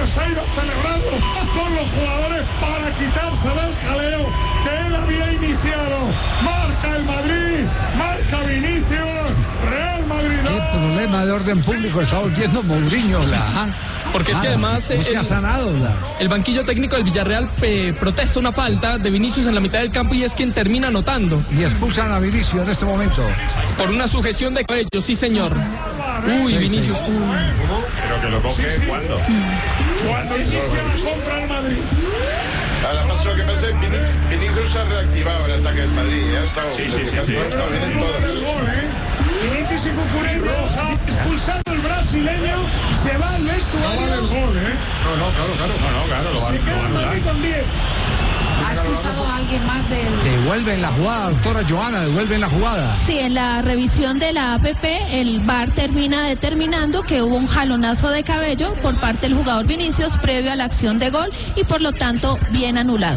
que se ha ido celebrando con los jugadores para quitarse del jaleo que él había iniciado. Marca el Madrid, marca Vinicius, Real Madrid. ¿Qué problema de orden público está volviendo Mourinho? Porque es que además no se ha sanado, el banquillo técnico del Villarreal protesta una falta de Vinicius en la mitad del campo y es quien termina anotando. Y expulsan a Vinicius en este momento. Por una sujeción de cabello, sí señor. Uy, sí, Vinicius. Sí. Pero que lo coge ¿cuándo? Cuando inicia la contra el Madrid. Ahora pasa lo que pasa es que Vinicius ha reactivado el ataque del Madrid. Ha estado, sí. Ha estado bien en todas. Vinicius y Cucurella roja, expulsando el brasileño, se va al vestuario. No vale el gol, Claro, se queda el Madrid con 10. Ha expulsado a alguien más del... Devuelven la jugada, doctora Joana, devuelven la jugada. Sí, en la revisión de la APP, el VAR termina determinando que hubo un jalonazo de cabello por parte del jugador Vinicius previo a la acción de gol y por lo tanto bien anulado.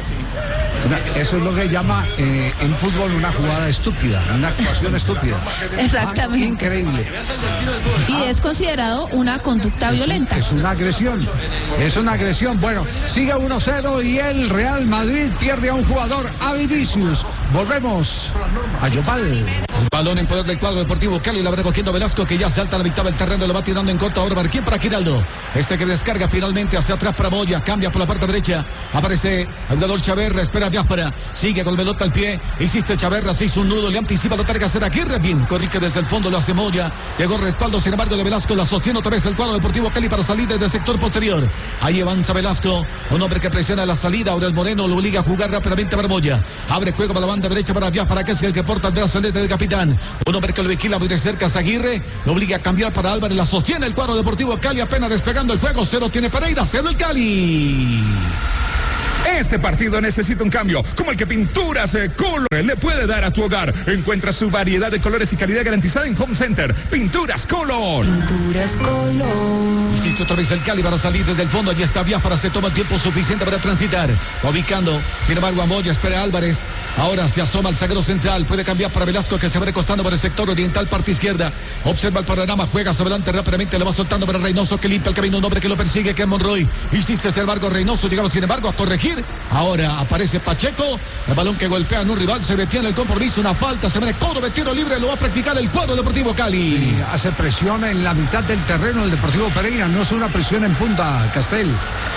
Eso es lo que llama en fútbol una jugada estúpida, una actuación estúpida. Exactamente. Increíble. Y es considerado una conducta violenta. Es una agresión. Es una agresión. Bueno, sigue 1-0 y el Real Madrid pierde a un jugador, a Vinicius. Volvemos a Yopal. Balón en poder del cuadro deportivo Cali, la va recogiendo Velasco, que ya salta a la mitad del terreno, lo va tirando en corto ahora Marquín para Giraldo. Este que descarga finalmente hacia atrás para Moya, cambia por la parte derecha, aparece el jugador Chaverra, espera Biafara, sigue con el pelota al pie, hiciste Chaverra, se hizo un nudo, le anticipa, lo targa a hacer Aguirre, bien, corrige desde el fondo, lo hace Moya, llegó respaldo, sin embargo, de Velasco, la sostiene otra vez el cuadro deportivo Cali para salir desde el sector posterior. Ahí avanza Velasco, un hombre que presiona la salida, ahora el Moreno lo obliga a jugar rápidamente para Moya, abre juego para la banda derecha para Biafara, que es el que porta el brazalete del capitán, un hombre que lo vigila muy de cerca, Aguirre, lo obliga a cambiar para Álvarez, la sostiene el cuadro deportivo Cali, apenas despegando el juego, 0 tiene Pereira, 0 el Cali. Este partido necesita un cambio, como el que Pinturas Color le puede dar a tu hogar. Encuentra su variedad de colores y calidad garantizada en Home Center. Pinturas Color. Pinturas Color. Insiste otra vez el Cali para salir desde el fondo. Allí está Biafara, se toma el tiempo suficiente para transitar. Va ubicando, sin embargo, a Moya, espera a Álvarez. Ahora se asoma al zaguero central. Puede cambiar para Velasco, que se va recostando por el sector oriental, parte izquierda. Observa el panorama, juega hacia adelante rápidamente. Le va soltando para Reynoso, que limpia el camino. Un hombre que lo persigue, que es Monroy. Insiste, sin embargo, Reynoso. Llegamos, sin embargo, a corregir. Ahora aparece Pacheco, el balón que golpea en un rival, se detiene el compromiso, una falta, se ve codo de tiro libre, lo va a practicar el cuadro Deportivo Cali. Sí, hace presión en la mitad del terreno el Deportivo Pereira, no es una presión en punta, Castel.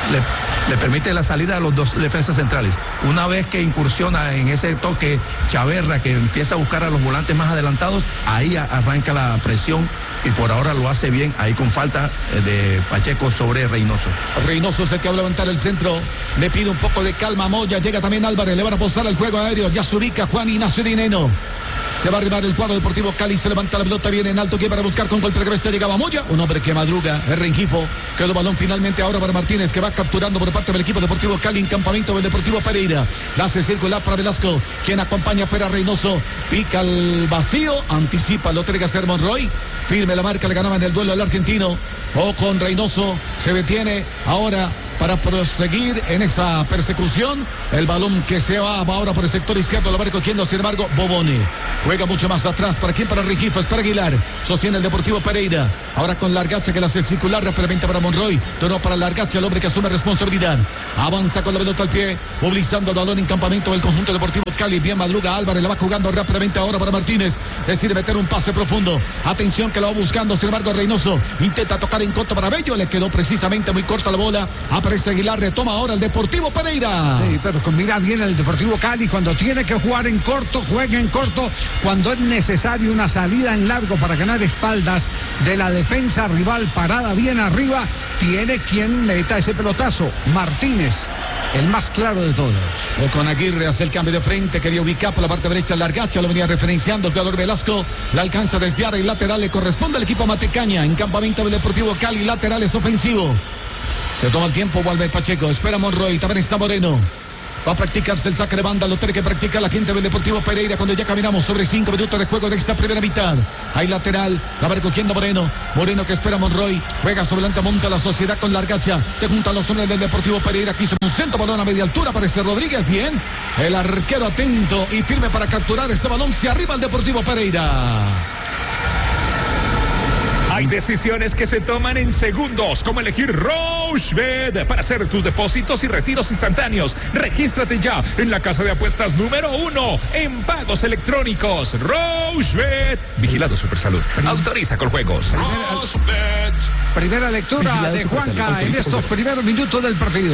Le permite la salida a los dos defensas centrales. Una vez que incursiona en ese toque Chaverra, que empieza a buscar a los volantes más adelantados, ahí arranca la presión y por ahora lo hace bien, ahí con falta de Pacheco sobre Reynoso. Reynoso es el que va a levantar el centro, le pide un poco de calma a Moya, llega también Álvarez, le van a apostar al juego aéreo, ya se ubica Juan Ignacio Dineno. Se va a arribar el cuadro Deportivo Cali, se levanta la pelota, viene en alto, que para buscar con golpe de cabeza llegaba Moya, un hombre que madruga, es Rengifo, quedó balón finalmente ahora para Martínez, que va capturando por parte del equipo Deportivo Cali en campamento del Deportivo Pereira, la hace circular para Velasco, quien acompaña a Reynoso, pica el vacío, anticipa, lo tiene que hacer Monroy, firme la marca, le ganaba en el duelo al argentino, o con Reynoso, se detiene ahora para proseguir en esa persecución. El balón que se va ahora por el sector izquierdo, lo va recogiendo, sin embargo, Bobone. Juega mucho más atrás. ¿Para quién? Para Rengifo, es para Aguilar. Sostiene el Deportivo Pereira. Ahora con Largacha, que la hace circular rápidamente para Monroy. Donó para Largacha, el hombre que asume responsabilidad. Avanza con la pelota al pie, movilizando el balón en campamento del conjunto Deportivo Cali. Bien madruga Álvarez, la va jugando rápidamente ahora para Martínez. Decide meter un pase profundo. Atención que lo va buscando, sin embargo, Reynoso intenta tocar en corto para Bello. Le quedó precisamente muy corta la bola. Aparece Aguilar, retoma ahora el Deportivo Pereira. Sí, pero combina bien el Deportivo Cali. Cuando tiene que jugar en corto, juega en corto. Cuando es necesario una salida en largo para ganar espaldas de la defensa rival parada bien arriba, tiene quien meta ese pelotazo. Martínez, el más claro de todos. O con Aguirre hace el cambio de frente, quería ubicar por la parte derecha Largacha, lo venía referenciando el jugador Velasco, la alcanza a desviar, el lateral le corresponde al equipo Matecaña, en campamento del Deportivo Cali, lateral es ofensivo. Se toma el tiempo, vuelve Pacheco, espera Monroy, también está Moreno. Va a practicarse el saque de banda, lo tiene que practicar la gente del Deportivo Pereira cuando ya caminamos sobre 5 minutos de juego de esta primera mitad. Hay lateral, la va recogiendo Moreno. Moreno que espera a Monroy, juega sobre adelante, monta la sociedad con Largacha. Se juntan los hombres del Deportivo Pereira, quiso un centro, balón a media altura, aparece Rodríguez, bien. El arquero atento y firme para capturar ese balón, se arriba el Deportivo Pereira. Hay decisiones que se toman en segundos, como elegir Roll Rochebet para hacer tus depósitos y retiros instantáneos. Regístrate ya en la casa de apuestas número 1 en pagos electrónicos. Rochebet. Vigilado Supersalud. Autoriza con juegos. Rochebet. Primera lectura de Juanca en estos primeros minutos del partido.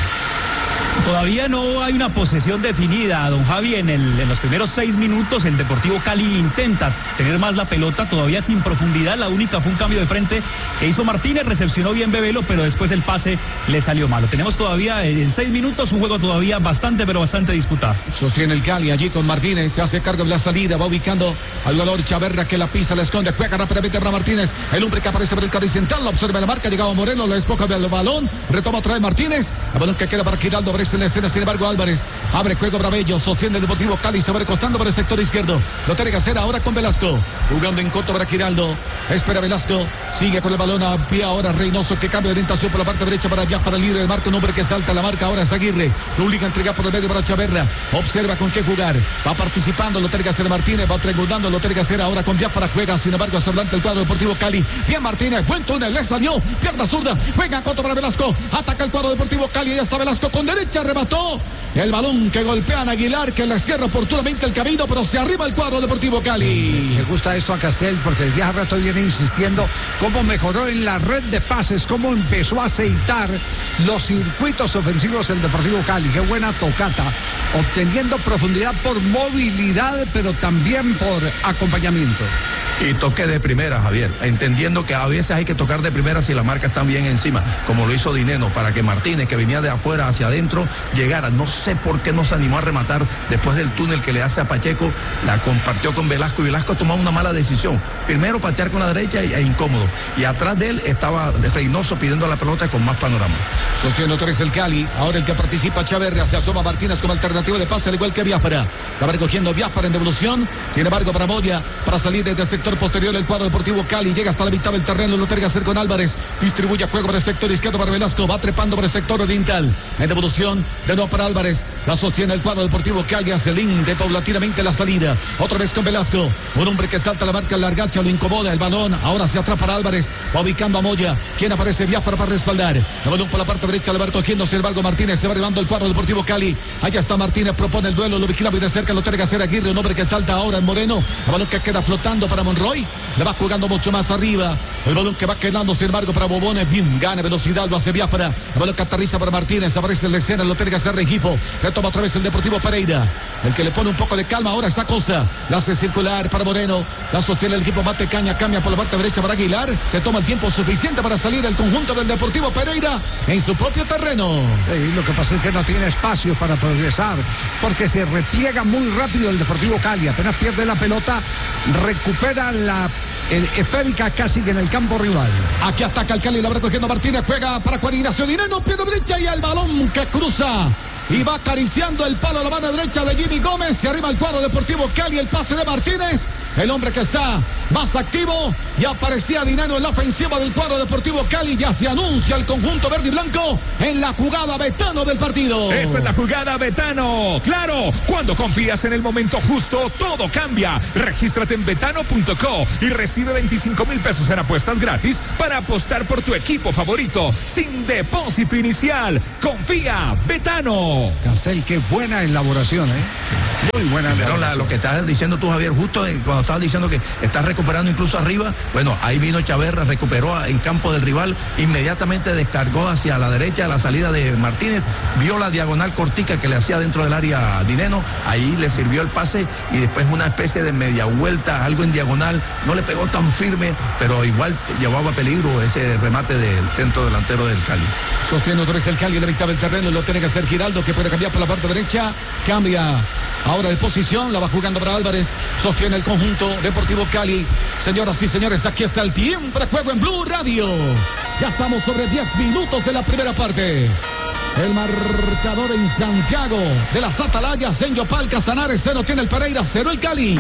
Todavía no hay una posesión definida, don Javi. En los primeros 6 minutos el Deportivo Cali intenta tener más la pelota, todavía sin profundidad. La única fue un cambio de frente que hizo Martínez, recepcionó bien Bebelo, pero después el pase le salió malo. Tenemos todavía en 6 minutos un juego todavía bastante disputado. Sostiene el Cali allí con Martínez, se hace cargo de la salida, va ubicando al jugador Chaverra que la pisa, la esconde, juega rápidamente para Martínez, el hombre que aparece por el carril central, lo observa la marca, llegaba Moreno, lo despoja del balón, retoma otra vez Martínez, el balón que queda para Giraldo, en la escena, sin embargo Álvarez abre juego Bravello, sostiene el Deportivo Cali, se va recostando por el sector izquierdo, lo tiene que hacer ahora con Velasco, jugando en corto para Giraldo, espera Velasco, sigue con el balón a pie ahora Reynoso que cambia de orientación por la parte derecha para allá, para el líder del marco, un hombre que salta la marca, ahora es Aguirre, lo obliga a entregar por el medio para Chaverra, observa con qué jugar, va participando, lo tiene que hacer Martínez, va triangulando, lo tiene que hacer ahora con Biafara, juega, sin embargo hacia adelante el cuadro Deportivo Cali, bien Martínez, buen túnel, le salió, pierna zurda, juega corto para Velasco, ataca el cuadro Deportivo Cali, ya está Velasco con derecha, remató el balón que golpean a Aguilar, que le cierra oportunamente el camino, pero se arriba el cuadro Deportivo Cali. Me gusta esto a Castel porque desde hace rato viene insistiendo cómo mejoró en la red de pases, cómo empezó a aceitar los circuitos ofensivos el Deportivo Cali. Qué buena tocata, obteniendo profundidad por movilidad, pero también por acompañamiento. Y toque de primera, Javier, entendiendo que a veces hay que tocar de primera si las marcas están bien encima, como lo hizo Dineno, para que Martínez, que venía de afuera hacia adentro, llegara. No sé por qué no se animó a rematar después del túnel que le hace a Pacheco, la compartió con Velasco y Velasco tomó una mala decisión. Primero patear con la derecha e incómodo. Y atrás de él estaba Reynoso pidiendo la pelota con más panorama. Sostiene otra vez el Cali, ahora el que participa Chaverra, se asoma Martínez como alternativa de pase, al igual que Biafara. La va recogiendo Biafara en devolución, sin embargo para Moya, para salir desde el sector posterior el cuadro Deportivo Cali, llega hasta la mitad del terreno, lo tiene que hacer con Álvarez, distribuye a juego para el sector izquierdo para Velasco, va trepando por el sector oriental, en devolución, de nuevo para Álvarez, la sostiene el cuadro Deportivo Cali, hace linde paulatinamente la salida, otra vez con Velasco, un hombre que salta la marca, Largacha, lo incomoda, el balón, ahora se atrapa para Álvarez, va ubicando a Moya, quien aparece Biafara para respaldar, el balón por la parte derecha, le va recogiendo, sin embargo Martínez, se va arribando el cuadro Deportivo Cali, allá está Martínez, propone el duelo, lo vigila muy de cerca, lo tiene que hacer Aguirre, un hombre que salta ahora en Moreno, el balón que queda flotando para Monroy, le va jugando mucho más arriba, el balón que va quedando, sin embargo para Bobones, bien, gana velocidad, lo hace Biafara, el balón que aterriza para Martínez, aparece en la escena, lo tiene que hacer Rengifo, retoma otra vez el Deportivo Pereira, el que le pone un poco de calma ahora es Acosta, la hace circular para Moreno, la sostiene el equipo Mate Caña, cambia por la parte derecha para Aguilar, se toma el tiempo suficiente para salir el conjunto del Deportivo Pereira en su propio terreno. Sí, lo que pasa es que no tiene espacio para progresar, porque se repliega muy rápido el Deportivo Cali, apenas pierde la pelota, recupera la esférica casi que en el campo rival. Aquí ataca el Cali, la va recogiendo Martínez, juega para Juan Ignacio Dineno, pie derecha y el balón que cruza y va acariciando el palo a la mano derecha de Jimmy Gómez, se arriba el cuadro Deportivo Cali, el pase de Martínez, el hombre que está más activo, ya aparecía Dineno en la ofensiva del cuadro Deportivo Cali, ya se anuncia el conjunto verde y blanco en la jugada Betano del partido. Esta es la jugada Betano, claro, cuando confías en el momento justo, todo cambia. Regístrate en betano.co y recibe 25,000 pesos en apuestas gratis para apostar por tu equipo favorito, sin depósito inicial. Confía, Betano. Castel, qué buena elaboración, Sí. Muy buena elaboración. Pero lo que estás diciendo tú, Javier, justo cuando estabas diciendo que estás recuperando incluso arriba, bueno, ahí vino Chaverra, recuperó en campo del rival, inmediatamente descargó hacia la derecha la salida de Martínez, vio la diagonal cortica que le hacía dentro del área Dineno, ahí le sirvió el pase y después una especie de media vuelta, algo en diagonal, no le pegó tan firme, pero igual llevaba peligro ese remate del centro delantero del Cali. Sostiene otra vez el Cali en la mitad del terreno, lo tiene que hacer Giraldo, que puede cambiar por la parte derecha, cambia ahora de posición, la va jugando para Álvarez, sostiene el conjunto Deportivo Cali. Señoras y señores, aquí está el tiempo de juego en Blue Radio. Ya estamos sobre 10 minutos de la primera parte. El marcador en Santiago de las Atalayas, en Yopal, Casanares, 0 tiene el Pereira, 0 el Cali.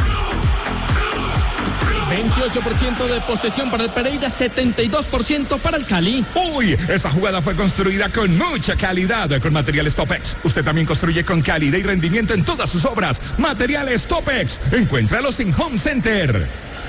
28% de posesión para el Pereira, 72% para el Cali. Uy, esa jugada fue construida con mucha calidad con materiales Topex. Usted también construye con calidad y rendimiento en todas sus obras. Materiales Topex, encuéntralos en Home Center.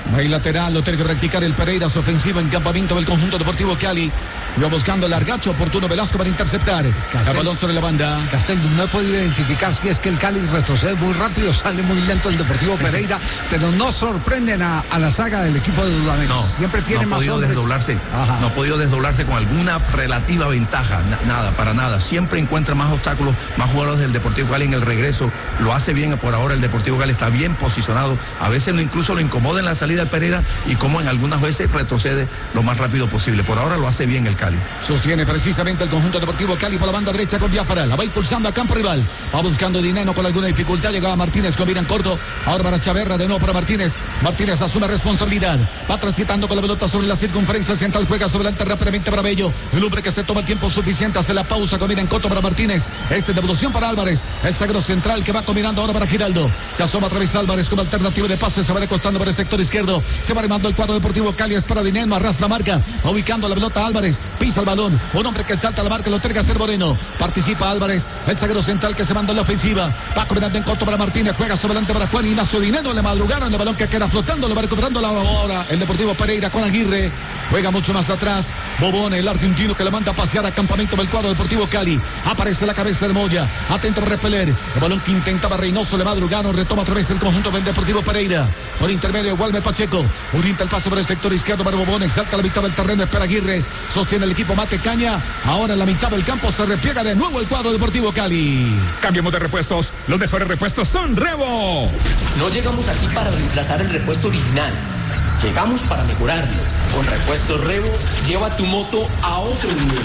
Hay lateral, lo tiene que practicar el Pereira, su ofensivo en campamento del conjunto deportivo Cali. Va buscando el largacho oportuno Velasco para interceptar. El balón sobre la banda. Castel, no he podido identificar si es que el Cali retrocede muy rápido, sale muy lento el Deportivo Pereira, pero no sorprenden a la saga del equipo de Dudamel. No, siempre tiene no ha más podido hombres. desdoblarse. No ha podido desdoblarse con alguna relativa ventaja. Nada, para nada. Siempre encuentra más obstáculos, más jugadores del Deportivo Cali en el regreso. Lo hace bien por ahora. El Deportivo Cali está bien posicionado. A veces incluso lo incomoda en la salida del Pereira y como en algunas veces retrocede lo más rápido posible. Por ahora lo hace bien el Cali. Sostiene precisamente el conjunto deportivo Cali por la banda derecha con Biafara. La va impulsando a campo rival. Va buscando Dineno con alguna dificultad. Llegaba Martínez con mira en corto. Ahora para Chaverra, de nuevo para Martínez. Martínez asume responsabilidad. Va transitando con la pelota sobre la circunferencia central. Juega sobre adelante rápidamente para Bello. El hombre que se toma el tiempo suficiente. Hace la pausa con mira en corto para Martínez. Devolución para Álvarez. El sagro central que va combinando ahora para Giraldo. Se asoma a través de Álvarez como alternativa de pase. Se va recostando por el sector izquierdo. Se va armando el cuadro deportivo Cali. Es para Dineno. Arrastra marca. Va ubicando la pelota Álvarez. Pisa el balón. Un hombre que salta a la marca, lo tiene que hacer Moreno. Participa Álvarez, el zaguero central que se manda en la ofensiva. Va combinando en corto para Martínez, juega sobre adelante para Juan Ignacio Dineno. Le madrugaron el balón que queda flotando, lo va recuperando ahora el Deportivo Pereira con Aguirre. Juega mucho más atrás. Bobón, el argentino que le manda a pasear a campamento del cuadro Deportivo Cali. Aparece la cabeza de Moya. Atento para repeler. El balón que intentaba Reynoso, le madrugaron. Retoma otra vez el conjunto del Deportivo Pereira. Por intermedio, Walmer Pacheco. Orienta el pase por el sector izquierdo para Bobón. Exalta la mitad del terreno. Espera Aguirre. Sostiene el equipo Mate Caña. Ahora en la mitad del campo se repliega de nuevo el cuadro Deportivo Cali. Cambiemos de repuestos. Los mejores repuestos son Revo. No llegamos aquí para reemplazar el repuesto original. Llegamos para mejorarlo. Con Repuestos Revo, lleva tu moto a otro nivel.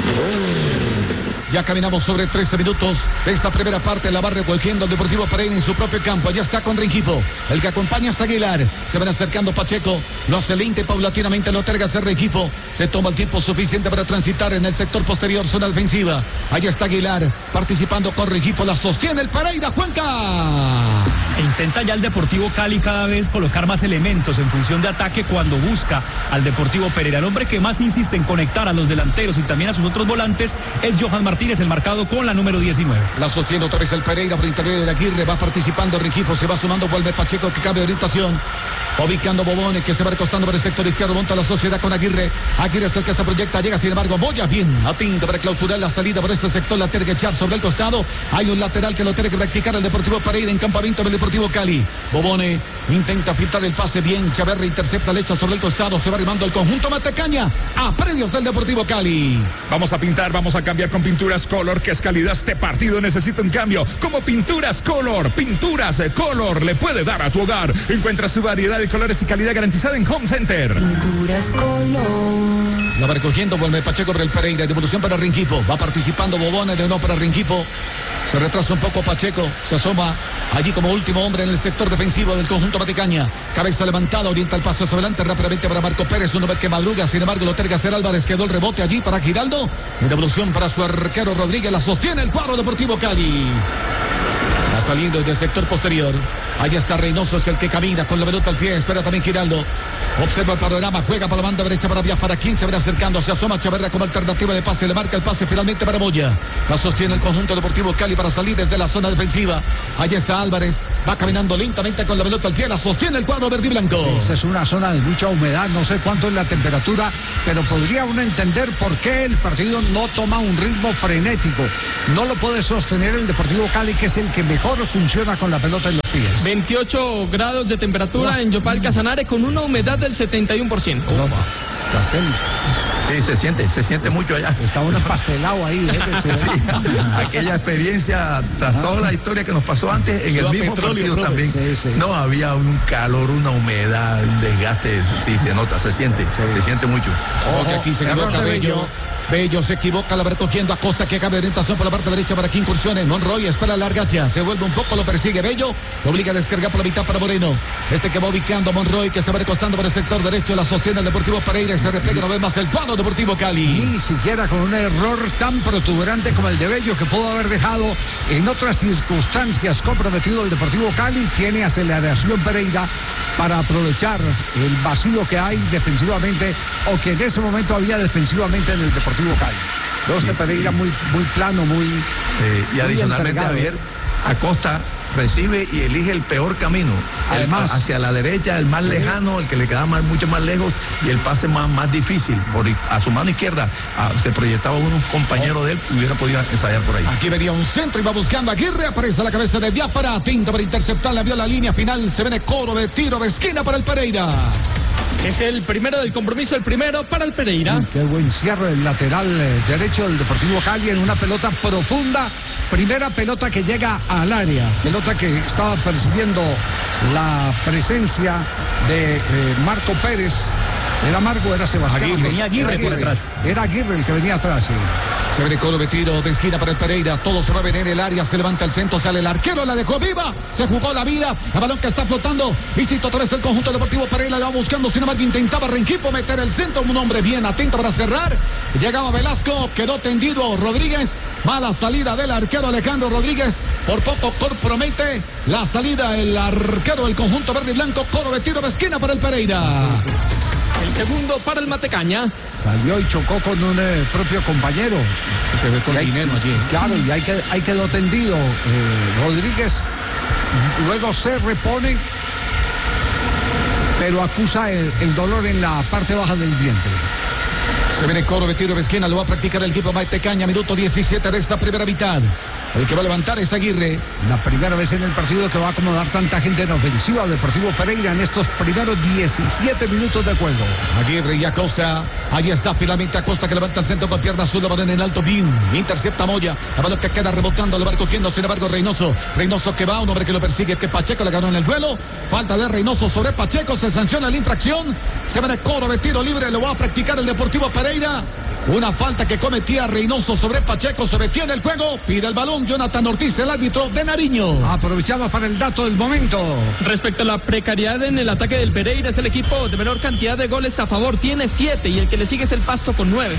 Ya caminamos sobre 13 minutos de esta primera parte. La va recogiendo el Deportivo Pereira en su propio campo. Ya está con Rengifo. El que acompaña es Aguilar. Se van acercando Pacheco. Lo hace lento y paulatinamente lo terga hacer Rengifo. Se toma el tiempo suficiente para transitar en el sector posterior, zona defensiva. Allá está Aguilar participando con Rengifo. La sostiene el Pereira, Juanca. Intenta ya el Deportivo Cali cada vez colocar más elementos en función de ataque cuando busca al Deportivo Pereira. El hombre que más insiste en conectar a los delanteros y también a sus otros volantes es Johan Martínez, el marcado con la número 19. La sostiene otra vez el Pereira por intermedio de Aguirre. Va participando Rengifo, se va sumando, vuelve Pacheco que cambia de orientación. Ubicando Bobones que se va recostando por el sector izquierdo. Monta la sociedad con Aguirre. Aguirre es el que se proyecta. Llega sin embargo Moya bien atento para clausurar la salida por ese sector. La tiene que echar sobre el costado. Hay un lateral que lo tiene que practicar el Deportivo Pereira en campamento del Deportivo Cali. Bobone intenta filtrar el pase bien. Chaverra intercepta, le echa sobre el costado. Se va arrimando el conjunto Matecaña a premios del Deportivo Cali. Vamos a pintar, vamos a cambiar con Pinturas Color, que es calidad. Este partido necesita un cambio. Como Pinturas Color. Pinturas Color le puede dar a tu hogar. Encuentra su variedad de colores y calidad garantizada en Home Center. Pinturas Color. La va recogiendo, vuelve Pacheco del Pereira. Devolución para Rengifo. Va participando Bobone de no para Rengifo. Se retrasa un poco Pacheco. Se asoma allí como último hombre en el sector defensivo del conjunto Matecaña. Cabeza levantada, orienta el paso hacia adelante rápidamente para Marco Pérez. Un hombre que madruga, sin embargo lo terga hacer Álvarez. Quedó el rebote allí para Giraldo. Y devolución para su arquero Rodríguez. La sostiene el cuadro Deportivo Cali. Va saliendo del sector posterior. Allá está Reynoso, es el que camina con la pelota al pie. Espera también Giraldo. Observa el panorama, juega para la banda derecha para Biafara. Quien se va acercando, se asoma Chaverra como alternativa de pase. Le marca el pase finalmente para Moya. La sostiene el conjunto Deportivo Cali para salir desde la zona defensiva. Allá está Álvarez. Va caminando lentamente con la pelota al pie. La sostiene el cuadro verde y blanco. Sí, esa es una zona de mucha humedad. No sé cuánto es la temperatura, pero podría uno entender por qué el partido no toma un ritmo frenético. No lo puede sostener el Deportivo Cali, que es el que mejor funciona con la pelota en los pies. 28 grados de temperatura en Yopal Casanare con una humedad del 71%. Castel. Sí, se siente mucho allá. Está uno pastelado ahí. Sí, aquella experiencia, tras toda la historia que nos pasó antes, en el mismo partido también. Sí. No, había un calor, una humedad, un desgaste. Sí, se nota, se siente mucho. Ojo, aquí se equivoca Bello se equivoca, la va recogiendo a Costa, que cambia de orientación por la parte derecha para que incursione. Monroy espera la largacha, se vuelve un poco, lo persigue Bello, lo obliga a descargar por la mitad para Moreno. Que va ubicando a Monroy, que se va recostando por el sector derecho, la sostiene el Deportivo Pereira y se replega una vez más el cuadro Deportivo Cali. Ni siquiera con un error tan protuberante como el de Bello, que pudo haber dejado en otras circunstancias comprometido el Deportivo Cali. Tiene aceleración Pereira para aprovechar el vacío que hay defensivamente, o que en ese momento había defensivamente en el Deportivo Cali. Pereira muy plano, muy y adicionalmente, encargado. Javier, Acosta recibe y elige el peor camino. Además, hacia la derecha, el más lejano, el que le quedaba mucho más lejos y el pase más difícil. A su mano izquierda se proyectaba unos compañeros de él y hubiera podido ensayar por ahí. Aquí venía un centro y va buscando a Aguirre, aparece a la cabeza de Diáfara, tinto para interceptar, la vio la línea final, se viene coro de tiro de esquina para el Pereira. Es el primero del compromiso, el primero para el Pereira. Qué buen cierre del lateral derecho del Deportivo Cali en una pelota profunda. Primera pelota que llega al área. Pelota que estaba percibiendo la presencia de Marco Pérez. ¿Era Marco o era Sebastián? Venía Aguirre por atrás. Era Aguirre el que venía atrás, sí. Se viene coro de tiro de esquina para el Pereira. Todo se va a venir en el área. Se levanta el centro. Sale el arquero. La dejó viva. Se jugó la vida. El balón que está flotando. Visita otra vez el conjunto deportivo Pereira. La va buscando. Sin embargo, intentaba Rengifo meter el centro. Un hombre bien atento para cerrar. Llegaba Velasco. Quedó tendido Rodríguez. Mala salida del arquero Alejandro Rodríguez. Por poco compromete la salida el arquero del conjunto verde y blanco. Coro de tiro de esquina para el Pereira. El segundo para el Matecaña. Salió y chocó con un propio compañero. Claro, y ahí quedó tendido Rodríguez. Luego se repone, pero acusa el dolor en la parte baja del vientre. Se viene coro de tiro de esquina, lo va a practicar el equipo Matecaña, minuto 17 de esta primera mitad. El que va a levantar es Aguirre. La primera vez en el partido que va a acomodar tanta gente en ofensiva al Deportivo Pereira en estos primeros 17 minutos de juego. Aguirre y Acosta. Ahí está finalmente Acosta que levanta el centro con pierna azul. La balón en alto. Bin. Intercepta a Moya. La balón que queda rebotando. Le va cogiendo sin embargo Reynoso. Reynoso que va. Un hombre que lo persigue. Que Pacheco le ganó en el duelo. Falta de Reynoso sobre Pacheco. Se sanciona la infracción. Se va de coro de tiro libre. Lo va a practicar el Deportivo Pereira. Una falta que cometía Reynoso sobre Pacheco. Se metió en el juego. Pide el balón Jonathan Ortiz, el árbitro de Nariño. Aprovechaba para el dato del momento. Respecto a la precariedad en el ataque del Pereira, es el equipo de menor cantidad de goles a favor. Tiene 7 y el que le sigue es el Pasto con 9.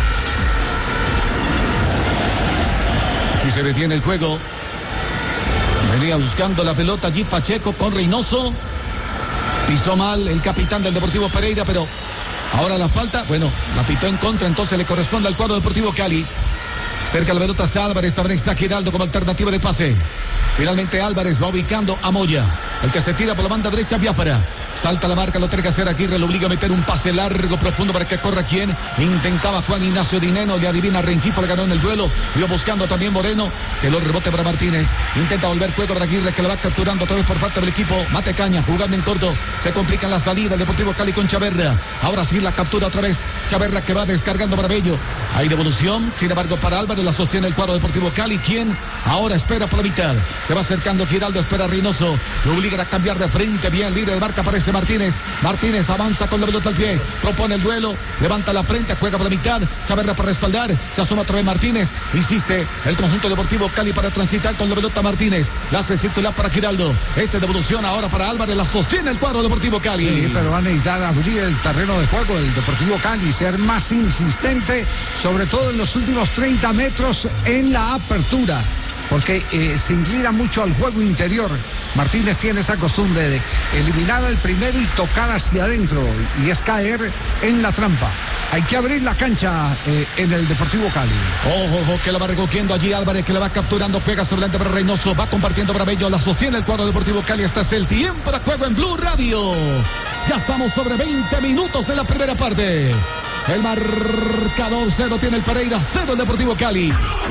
Y se detiene el juego. Venía buscando la pelota allí Pacheco con Reynoso. Pisó mal el capitán del Deportivo Pereira, pero ahora la falta, bueno, la pitó en contra, entonces le corresponde al cuadro Deportivo Cali. Cerca de la pelota está Álvarez, también está Giraldo como alternativa de pase. Finalmente Álvarez va ubicando a Moya. El que se tira por la banda derecha, Biafara. Salta la marca, lo tiene que hacer Aguirre, lo obliga a meter un pase largo, profundo para que corra quien. Intentaba Juan Ignacio Dineno, le adivina Rengifo, le ganó en el duelo. Iba buscando también Moreno, que lo rebote para Martínez. Intenta volver juego para Aguirre, que lo va capturando otra vez por parte del equipo Matecaña, jugando en corto. Se complica la salida el Deportivo Cali con Chaverra. Ahora sí la captura otra vez. Chaverra que va descargando para Bello. Hay devolución, sin embargo para Álvarez, la sostiene el cuadro Deportivo Cali, quien ahora espera por la mitad. Se va acercando Giraldo, espera a Reynoso, lo obligan a cambiar de frente, bien libre de marca, aparece Martínez. Martínez avanza con la pelota al pie, propone el duelo, levanta la frente, juega por la mitad, Chaverra para respaldar, se asoma otra vez Martínez, insiste el conjunto Deportivo Cali para transitar con la pelota Martínez, la hace circular para Giraldo, devolución ahora para Álvarez, la sostiene el cuadro Deportivo Cali. Sí, pero van a necesitar abrir el terreno de juego del Deportivo Cali, ser más insistente, sobre todo en los últimos 30 metros en la apertura, porque se inclina mucho al juego interior. Martínez tiene esa costumbre de eliminar al primero y tocar hacia adentro, y es caer en la trampa. Hay que abrir la cancha en el Deportivo Cali. Ojo, que la va recogiendo allí Álvarez, que la va capturando, pega sobre delante para Reynoso, va compartiendo para Bello, la sostiene el cuadro Deportivo Cali. Este es el tiempo de juego en Blue Radio. Ya estamos sobre 20 minutos de la primera parte. El marcador 0 tiene el Pereira, 0 el Deportivo Cali.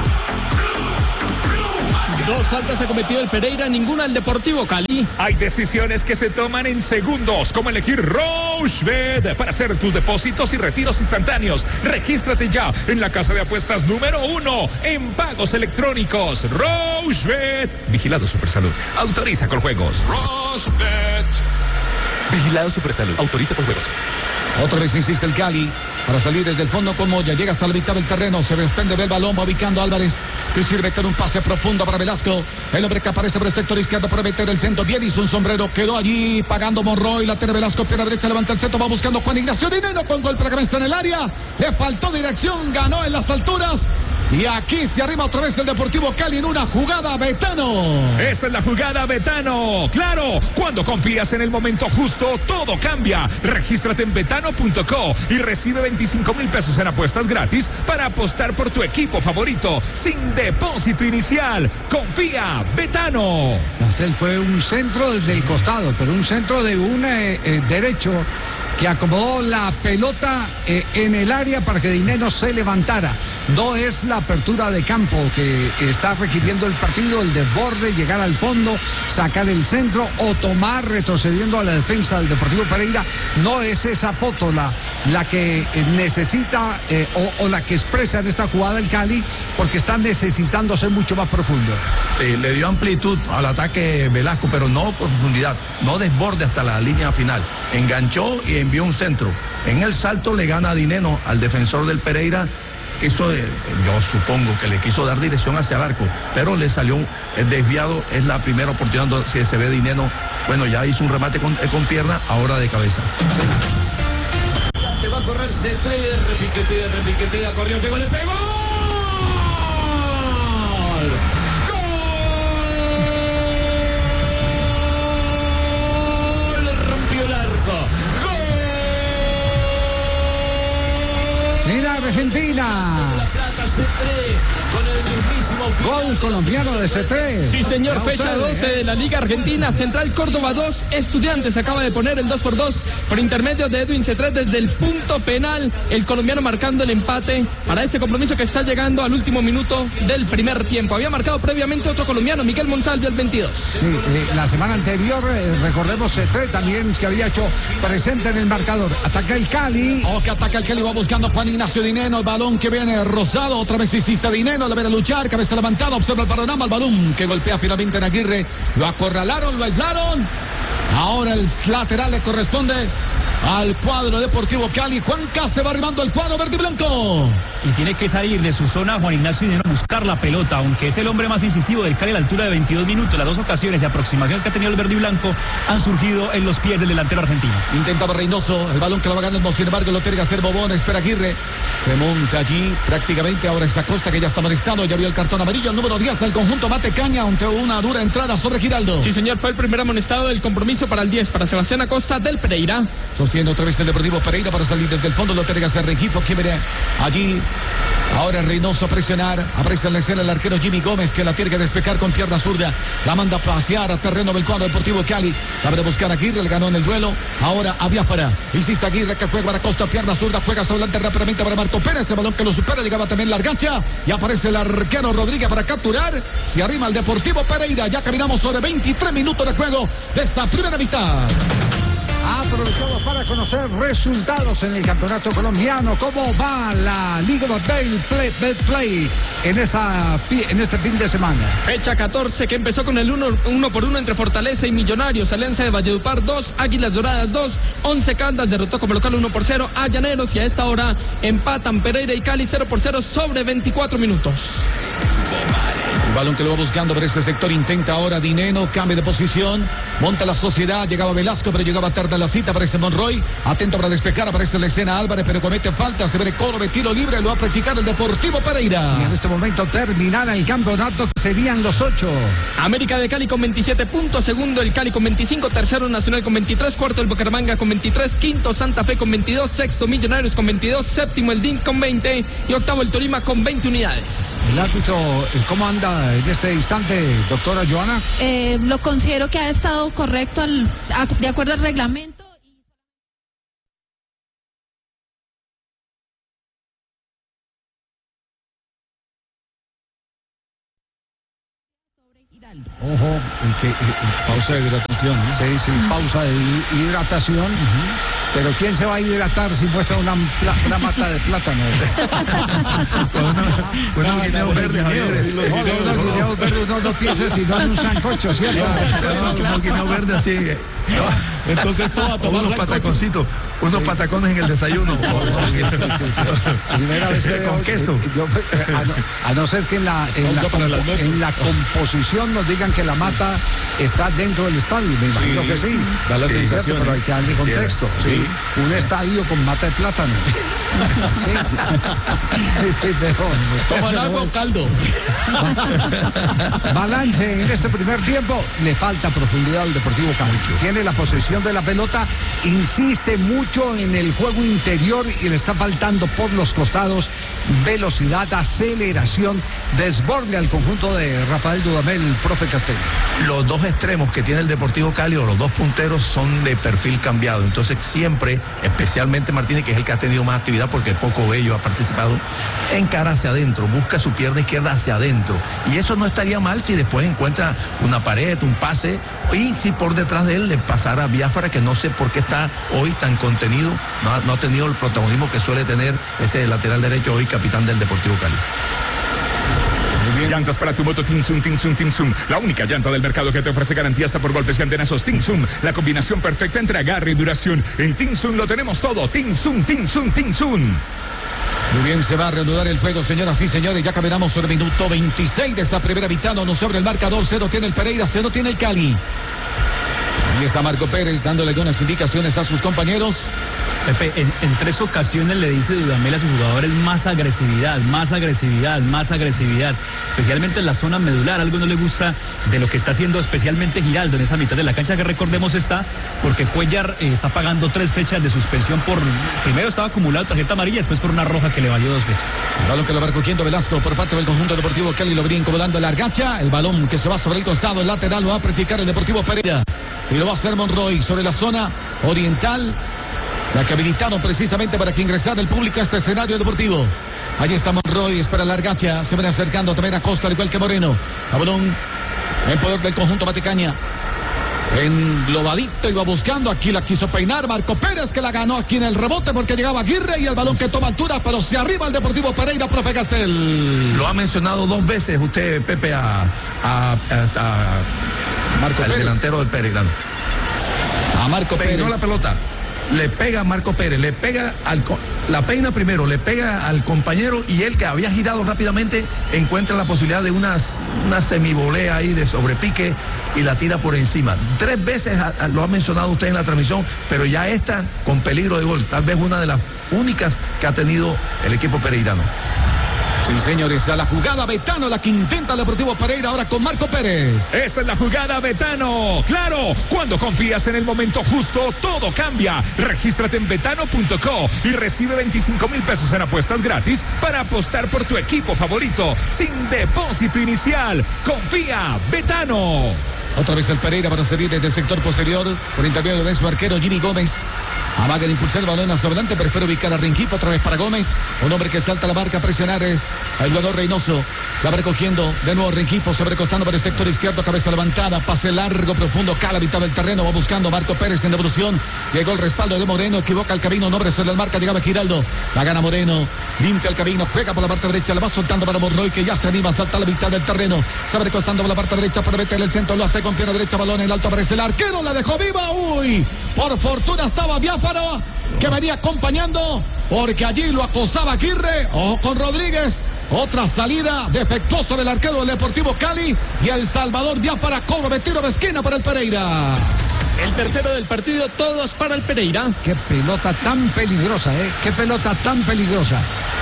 2 faltas ha cometido el Pereira, ninguna el Deportivo Cali. Hay decisiones que se toman en segundos, como elegir Rochebet para hacer tus depósitos y retiros instantáneos. Regístrate ya en la casa de apuestas número 1 en pagos electrónicos. Rochebet. Vigilado Supersalud. Autoriza con juegos. Rochebet. Vigilado Supersalud. Autoriza con juegos. Otra vez insiste el Cali para salir desde el fondo con Moya. Llega hasta la mitad del terreno. Se desprende del balón. Va ubicando a Álvarez. Que sirve con un pase profundo para Velasco. El hombre que aparece por el sector izquierdo para meter el centro. Bien hizo un sombrero. Quedó allí pagando Monroy. La tiene Velasco. Pierna derecha. Levanta el centro. Va buscando Juan Ignacio Dineno con gol para cabeza en el área. Le faltó dirección. Ganó en las alturas. Y aquí se arrima otra vez el Deportivo Cali en una jugada, Betano. Esta es la jugada, Betano. Claro, cuando confías en el momento justo, todo cambia. Regístrate en betano.co y recibe 25,000 pesos en apuestas gratis para apostar por tu equipo favorito sin depósito inicial. Confía, Betano. Castel fue un centro desde el costado, pero un centro de un derecho que acomodó la pelota en el área para que Dineno se levantara. No es la apertura de campo que está requiriendo el partido, el desborde, llegar al fondo, sacar el centro o tomar retrocediendo a la defensa del Deportivo Pereira. No es esa foto la que necesita o la que expresa en esta jugada el Cali, porque está necesitando ser mucho más profundo. Sí, le dio amplitud al ataque Velasco, pero no profundidad, no desborde hasta la línea final. Enganchó y envió un centro. En el salto le gana Dineno al defensor del Pereira. Yo supongo que le quiso dar dirección hacia el arco, pero le salió desviado. Es la primera oportunidad que se ve Dineno. Bueno, ya hizo un remate con pierna, ahora de cabeza. Te va a correr C3, repiquetea, corrió, pegó, le pegó. ¡Gol! Rompió el arco. Mira Argentina. Gol colombiano de C3. Sí, señor, fecha 12 de la Liga Argentina. Central Córdoba 2, Estudiantes acaba de poner el 2-2 por intermedio de Edwin C3 desde el punto penal. El colombiano marcando el empate para ese compromiso que está llegando al último minuto del primer tiempo. Había marcado previamente otro colombiano, Miguel Monsalve, al 22. Sí, la semana anterior, recordemos, C3 también que había hecho presente en el marcador. Ataca el Cali. Que ataca el Cali, va buscando Juan Ignacio Dineno, el balón que viene Rosado, otra vez insiste Dineno, le viene a luchar, cabeza levantada, observa el panorama, el balón que golpea finalmente en Aguirre, lo acorralaron, lo aislaron, ahora el lateral le corresponde al cuadro Deportivo Cali. Juanca se va arribando el cuadro verde y blanco. Y tiene que salir de su zona Juan Ignacio Dineno a buscar la pelota, aunque es el hombre más incisivo del Cali a la altura de 22 minutos. Las dos ocasiones de aproximaciones que ha tenido el verde y blanco han surgido en los pies del delantero argentino. Intentaba Reynoso, el balón que lo va ganando, sin embargo lo tiene que hacer Bobón, espera Aguirre, se monta allí prácticamente, ahora es Acosta que ya está amonestado, ya vio el cartón amarillo, el número 10 del conjunto Matecaña, ante una dura entrada sobre Giraldo. Sí, señor, fue el primer amonestado del compromiso para el 10, para Sebastián Acosta del Pereira. Sostiene otra vez el Deportivo Pereira para salir desde el fondo, lo tiene que hacer Rengifo, que viene allí. Ahora Reynoso a presionar, aparece en la escena el arquero Jimmy Gómez, que la tiene que despejar con pierna zurda, la manda a pasear a terreno del cuadro Deportivo Cali, la va a buscar a Aguirre, le ganó en el duelo, ahora a Biafara, insiste Aguirre que juega para Costa, pierna zurda, juega hacia adelante rápidamente para Marco Pérez, el balón que lo supera, llegaba también la argancha, y aparece el arquero Rodríguez para capturar, se arrima el Deportivo Pereira, ya caminamos sobre 23 minutos de juego de esta primera mitad. Aprovechamos para conocer resultados en el campeonato colombiano. ¿Cómo va la Liga Betplay en este fin de semana? Fecha 14 que empezó con el 1-1 entre Fortaleza y Millonarios. Alianza de Valledupar 2, Águilas Doradas 2, 11 Caldas derrotó como local 1-0 a Llaneros, y a esta hora empatan Pereira y Cali 0-0 sobre 24 minutos. El balón que lo va buscando por este sector, intenta ahora Dineno, cambio de posición, monta la Sociedad, llegaba Velasco, pero llegaba tarde a la cita, aparece Monroy, atento para despejar, aparece la escena Álvarez, pero comete falta, se ve Córdoba, tiro libre, lo va a practicar el Deportivo Pereira. Si en este momento terminara el campeonato, serían los 8. América de Cali con 27 puntos, segundo el Cali con 25, tercero Nacional con 23, cuarto el Bucaramanga con 23, quinto Santa Fe con 22, sexto Millonarios con 22, séptimo el DIN con 20 y octavo el Tolima con 20 unidades. El árbitro, ¿cómo anda en este instante, doctora Joana? Lo considero que ha estado correcto de acuerdo al reglamento. Ojo, pausa de hidratación, ¿no? Sí, pausa de hidratación. Pero ¿quién se va a hidratar si muestra una mata de plátano? Unos guineos verdes, Javier. Unos guineos verdes uno no piensa sino en un sancocho, ¿cierto? Unos guineos verdes así. Entonces unos pataconcitos, unos patacones en el desayuno. Primera vez que con queso. A no ser que en la composición nos digan que la mata está dentro del estadio, me imagino que sí. Da la sensación, ¿cierto? Pero hay que darle contexto. Sí. Un estadio con mata de plátano. Sí, mejor. ¿Toman agua o caldo? Balance en este primer tiempo, le falta profundidad al Deportivo Cali. Tiene la posesión de la pelota, insiste mucho en el juego interior y le está faltando por los costados velocidad, aceleración, desborde al conjunto de Rafael Dudamel, el profe Castello. Los dos extremos que tiene el Deportivo Cali o los dos punteros son de perfil cambiado, entonces siempre, especialmente Martínez, que es el que ha tenido más actividad porque poco Bello ha participado, encara hacia adentro, busca su pierna izquierda hacia adentro, y eso no estaría mal si después encuentra una pared, un pase, y si por detrás de él le pasara a Biafara, que no sé por qué está hoy tan contenido, no ha tenido el protagonismo que suele tener ese lateral derecho hoy, capitán del Deportivo Cali. Llantas para tu moto Tinsum, Tinsum, Tinsum. La única llanta del mercado que te ofrece garantía hasta por golpes y antenazos. Tinsum, la combinación perfecta entre agarre y duración. En Tinsum lo tenemos todo. Tinsum, Tinsum, Tinsum. Muy bien, se va a reanudar el juego, señoras y señores. Ya caminamos sobre el minuto 26 de esta primera mitad. No sobre el marcador. 0 tiene el Pereira, 0 tiene el Cali. Ahí está Marco Pérez dándole algunas indicaciones a sus compañeros. Pepe, en 3 ocasiones le dice Dudamel a sus jugadores más agresividad, más agresividad, más agresividad, especialmente en la zona medular. Algo no le gusta de lo que está haciendo especialmente Giraldo en esa mitad de la cancha, que recordemos está porque Cuellar está pagando 3 fechas de suspensión primero estaba acumulado tarjeta amarilla, después por una roja que le valió 2 fechas. El balón que lo va cogiendo Velasco por parte del conjunto Deportivo Cali, lo venía incomodando la Argacha. El balón que se va sobre el costado, el lateral lo va a practicar el Deportivo Pereira y lo va a hacer Monroy sobre la zona oriental, la que habilitaron precisamente para que ingresara el público a este escenario deportivo. Allí está Monroy, espera la Argacha, se viene acercando también a Costa, al igual que Moreno. A balón en poder del conjunto Matecaña. Englobadito iba buscando, aquí la quiso peinar Marco Pérez, que la ganó aquí en el rebote porque llegaba Aguirre, y el balón que toma altura, pero se arriba el Deportivo Pereira, profe Castel. Lo ha mencionado 2 veces usted, Pepe, a Marco al Pérez, delantero del Pereira. A Marco Pérez. Peinó la pelota. Le pega a Marco Pérez, le pega la peina primero, le pega al compañero, y él, que había girado rápidamente, encuentra la posibilidad de una semivolea ahí de sobrepique y la tira por encima. 3 veces lo ha mencionado usted en la transmisión, pero ya esta con peligro de gol, tal vez una de las únicas que ha tenido el equipo pereirano. Sí, señores, a la jugada Betano, la que intenta el Deportivo Pereira ahora con Marco Pérez. Esta es la jugada Betano. Claro, cuando confías en el momento justo, todo cambia. Regístrate en betano.co y recibe 25,000 pesos en apuestas gratis para apostar por tu equipo favorito sin depósito inicial. Confía, Betano. Otra vez el Pereira para salir desde el sector posterior por intermedio de su arquero Jimmy Gómez. Amaga de impulsar el balón hacia adelante, prefiere ubicar a Rengifo, otra vez para Gómez. Un hombre que salta la marca a presionar es el jugador Reynoso. La va recogiendo de nuevo Rengifo, sobrecostando para el sector izquierdo, cabeza levantada, pase largo, profundo, cala a mitad del terreno, va buscando Marco Pérez en devolución. Llegó el respaldo de Moreno, equivoca el camino, nombre sobre la marca, llegaba Giraldo. La gana Moreno, limpia el camino, juega por la parte derecha, la va soltando para Monroy, que ya se anima a saltar a la mitad del terreno. Sabe recostando por la parte derecha para meter el centro, lo hace con pierna derecha, balón en el alto, aparece el arquero, la dejó viva. Uy, por fortuna estaba Biafara, que venía acompañando, porque allí lo acosaba Aguirre. Ojo con Rodríguez, otra salida defectuosa del arquero del Deportivo Cali, y el Salvador Biafara cobra de tiro de esquina para el Pereira. El tercero del partido, todos para el Pereira. Qué pelota tan peligrosa, qué pelota tan peligrosa.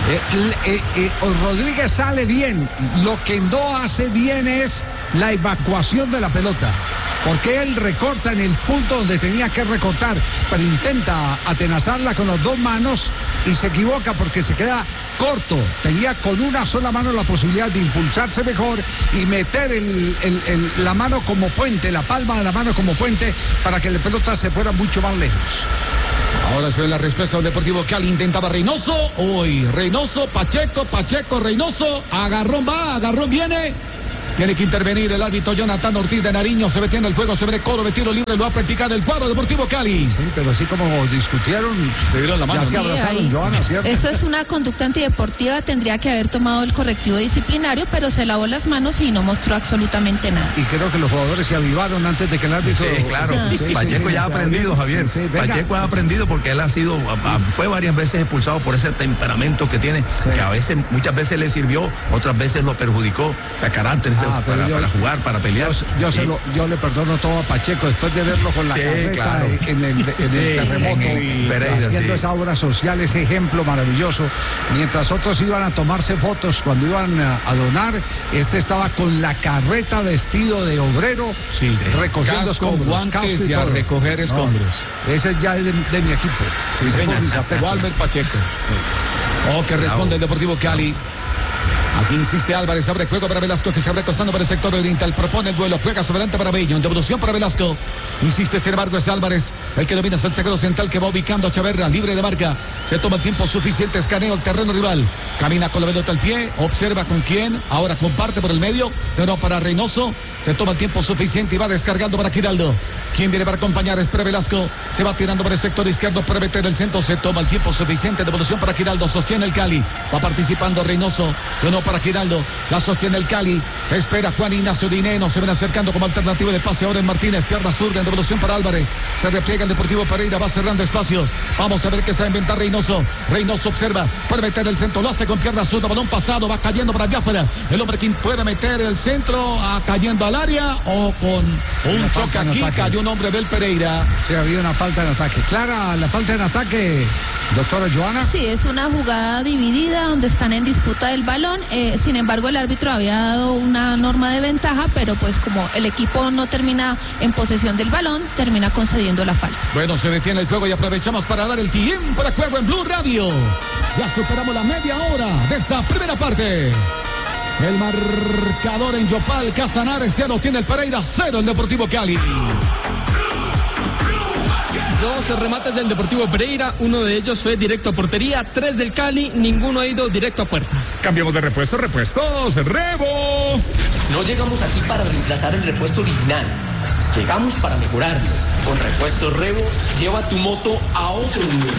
Rodríguez sale bien, lo que no hace bien es la evacuación de la pelota, porque él recorta en el punto donde tenía que recortar, pero intenta atenazarla con las 2 manos y se equivoca porque se queda corto. Tenía con una sola mano la posibilidad de impulsarse mejor y meter la mano como puente, la palma de la mano como puente, para que la pelota se fuera mucho más lejos. Ahora se ve la respuesta del Deportivo Cali, intentaba Reynoso, uy, Reynoso, Pacheco, Reynoso, agarrón va, agarrón viene. Tiene que intervenir el árbitro Jonathan Ortiz de Nariño. Se metió en el juego, se ve coro de tiro libre, lo ha practicado el cuadro Deportivo Cali. Sí, pero así como discutieron, se dieron la mano. Sí, se abrazaron, Joana, ¿cierto? Eso es una conducta antideportiva, tendría que haber tomado el correctivo disciplinario, pero se lavó las manos y no mostró absolutamente nada. Y creo que los jugadores se avivaron antes de que el árbitro... Sí, claro. Pacheco ya ha aprendido, Javier. Sí, Pacheco ha aprendido porque él fue varias veces expulsado por ese temperamento que tiene, que muchas veces le sirvió, otras veces lo perjudicó. O sea, carácter ese para jugar, para pelear. Yo le perdono todo a Pacheco después de verlo con la carreta en el terremoto, haciendo esa obra social, ese ejemplo maravilloso. Mientras otros iban a tomarse fotos cuando iban a donar, estaba con la carreta vestido de obrero, recogiendo escombros, guantes y a recoger escombros. Ese ya es de mi equipo. Sí, señor. Walmer Pacheco. Que responde el Deportivo Cali. Aquí insiste Álvarez, abre juego para Velasco, que se abre costando para el sector oriental, propone el duelo, juega sobre adelante para Bello, en devolución para Velasco, insiste, sin embargo es Álvarez el que domina, es el zaguero central que va ubicando a Chaverra, libre de marca, se toma el tiempo suficiente, escanea el terreno rival, camina con la pelota al pie, observa con quién, ahora comparte por el medio, no para Reynoso, se toma el tiempo suficiente y va descargando para Giraldo, quien viene para acompañar, espera Velasco, se va tirando por el sector izquierdo para meter el centro, se toma el tiempo suficiente, devolución para Giraldo, sostiene el Cali, va participando Reynoso, para Giraldo, la sostiene el Cali, espera Juan Ignacio Dineno, se ven acercando como alternativa de pase ahora en Martínez, pierna zurda en devolución para Álvarez, se repliega el Deportivo Pereira, va cerrando espacios, vamos a ver qué se va a inventar Reynoso observa, puede meter el centro, lo hace con pierna zurda, balón pasado, va cayendo para allá afuera, el hombre quien puede meter el centro, cayendo al área o con un choque aquí, cayó un hombre del Pereira. Sí, había una falta en ataque, clara la falta en ataque, doctora Joana. Sí, es una jugada dividida donde están en disputa del balón. Sin embargo, el árbitro había dado una norma de ventaja, pero pues como el equipo no termina en posesión del balón, termina concediendo la falta. Bueno, se detiene el juego y aprovechamos para dar el tiempo de juego en Blue Radio. Ya superamos la media hora de esta primera parte. El marcador en Yopal, Casanares 0, tiene el Pereira 0, el Deportivo Cali. 2 remates del Deportivo Pereira, uno de ellos fue directo a portería, 3 del Cali, ninguno ha ido directo a puerta. Cambiamos de repuestos, Rebo. No llegamos aquí para reemplazar el repuesto original, llegamos para mejorarlo. Con repuestos Rebo, lleva tu moto a otro nivel.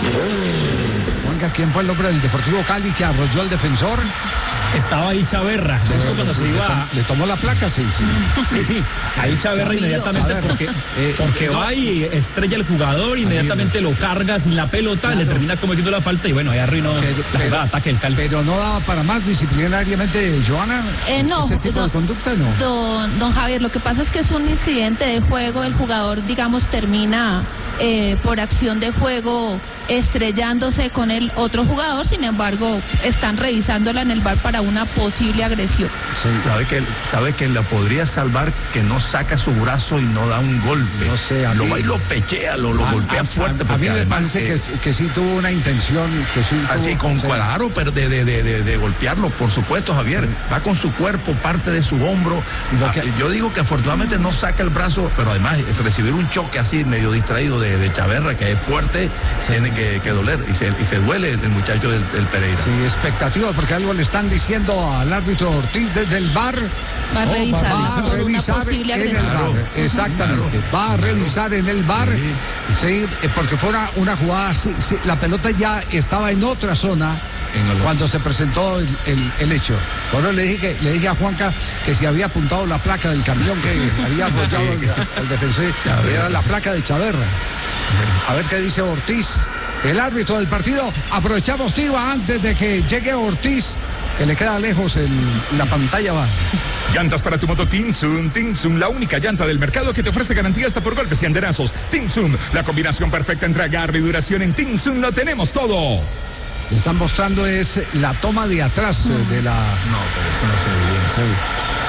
Juanca, ¿quién fue el hombre del Deportivo Cali que arrolló al defensor? Estaba ahí Chaverra, justo cuando se iba. Le tomó la placa, sí. Ahí Chaverra inmediatamente porque va y estrella el jugador, inmediatamente lo carga sin la pelota, le termina cometiendo la falta y bueno, ahí arruinó la jugada de ataque del Cali. Pero no daba para más disciplinariamente, Joana. No, ese tipo de conducta no. Don Javier, lo que pasa es que es un incidente de juego, el jugador, digamos, termina por acción de juego estrellándose con el otro jugador, sin embargo están revisándola en el VAR para una posible agresión. Sí. Sabe que la podría salvar, que no saca su brazo y no da un golpe. No sé, lo va y lo pechea, lo golpea fuerte. A mí me parece que sí tuvo una intención, que sí tuvo, así con claro, pero de golpearlo, por supuesto, Javier, va con su cuerpo, parte de su hombro. Yo digo que afortunadamente no saca el brazo, pero además recibir un choque así medio distraído de Chaverra, que es fuerte, tiene que doler y se duele el muchacho del Pereira. Sí, expectativa, porque algo le están diciendo al árbitro Ortiz desde el VAR. Va a revisar una posible agresión. Exactamente, va a revisar en el VAR, sí, porque fue una jugada, sí, la pelota ya estaba en otra zona cuando se presentó el hecho. Por eso le dije a Juanca que si había apuntado la placa del camión que había arrollado el defensor, era la placa de Chaverra. A ver qué dice Ortiz, el árbitro del partido. Aprovechamos, Tiva, antes de que llegue Ortiz, que le queda lejos la pantalla va. Llantas para tu moto Tinsun, la única llanta del mercado que te ofrece garantía hasta por golpes y andenazos. Tinsun, la combinación perfecta entre agarre y duración. En Tinsun lo tenemos todo. Le están mostrando es la toma de atrás de la... No, pero eso no se ve bien.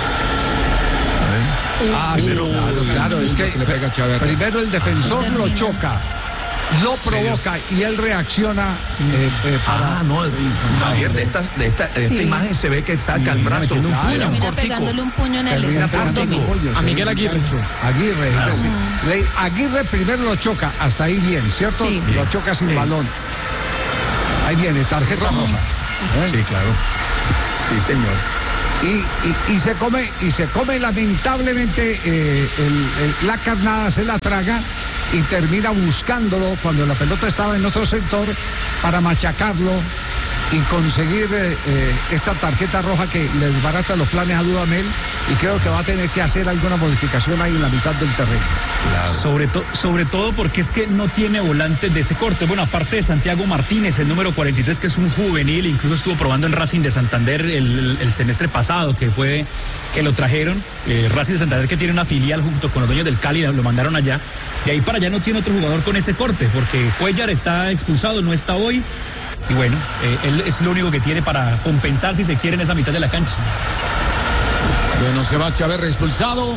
Claro, es que primero el defensor lo choca, lo provoca y él reacciona Javier, de esta imagen se ve que saca el brazo, termina pegándole un puño en el a Miguel Aguirre. Aguirre primero lo choca, hasta ahí bien, ¿cierto? Sí. Lo choca sin balón. Ahí viene, tarjeta roja. Sí, claro. Sí, señor. Y se come lamentablemente la carnada, se la traga y termina buscándolo cuando la pelota estaba en otro sector para machacarlo y conseguir esta tarjeta roja que le desbarata los planes a Dudamel, y creo que va a tener que hacer alguna modificación ahí en la mitad del terreno. Claro. Sobre todo porque es que no tiene volantes de ese corte. Bueno, aparte de Santiago Martínez, el número 43, que es un juvenil, incluso estuvo probando en Racing de Santander el semestre pasado, que lo trajeron. Racing de Santander, que tiene una filial junto con los dueños del Cali, lo mandaron allá. De ahí para allá no tiene otro jugador con ese corte, porque Cuellar está expulsado, no está hoy. Y bueno, él es lo único que tiene para compensar, si se quiere, en esa mitad de la cancha. Bueno, se va Chaverra expulsado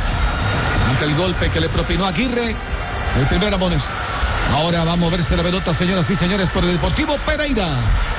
ante el golpe que le propinó Aguirre, el primer amones. Ahora va a moverse la pelota, señoras y señores, por el Deportivo Pereira.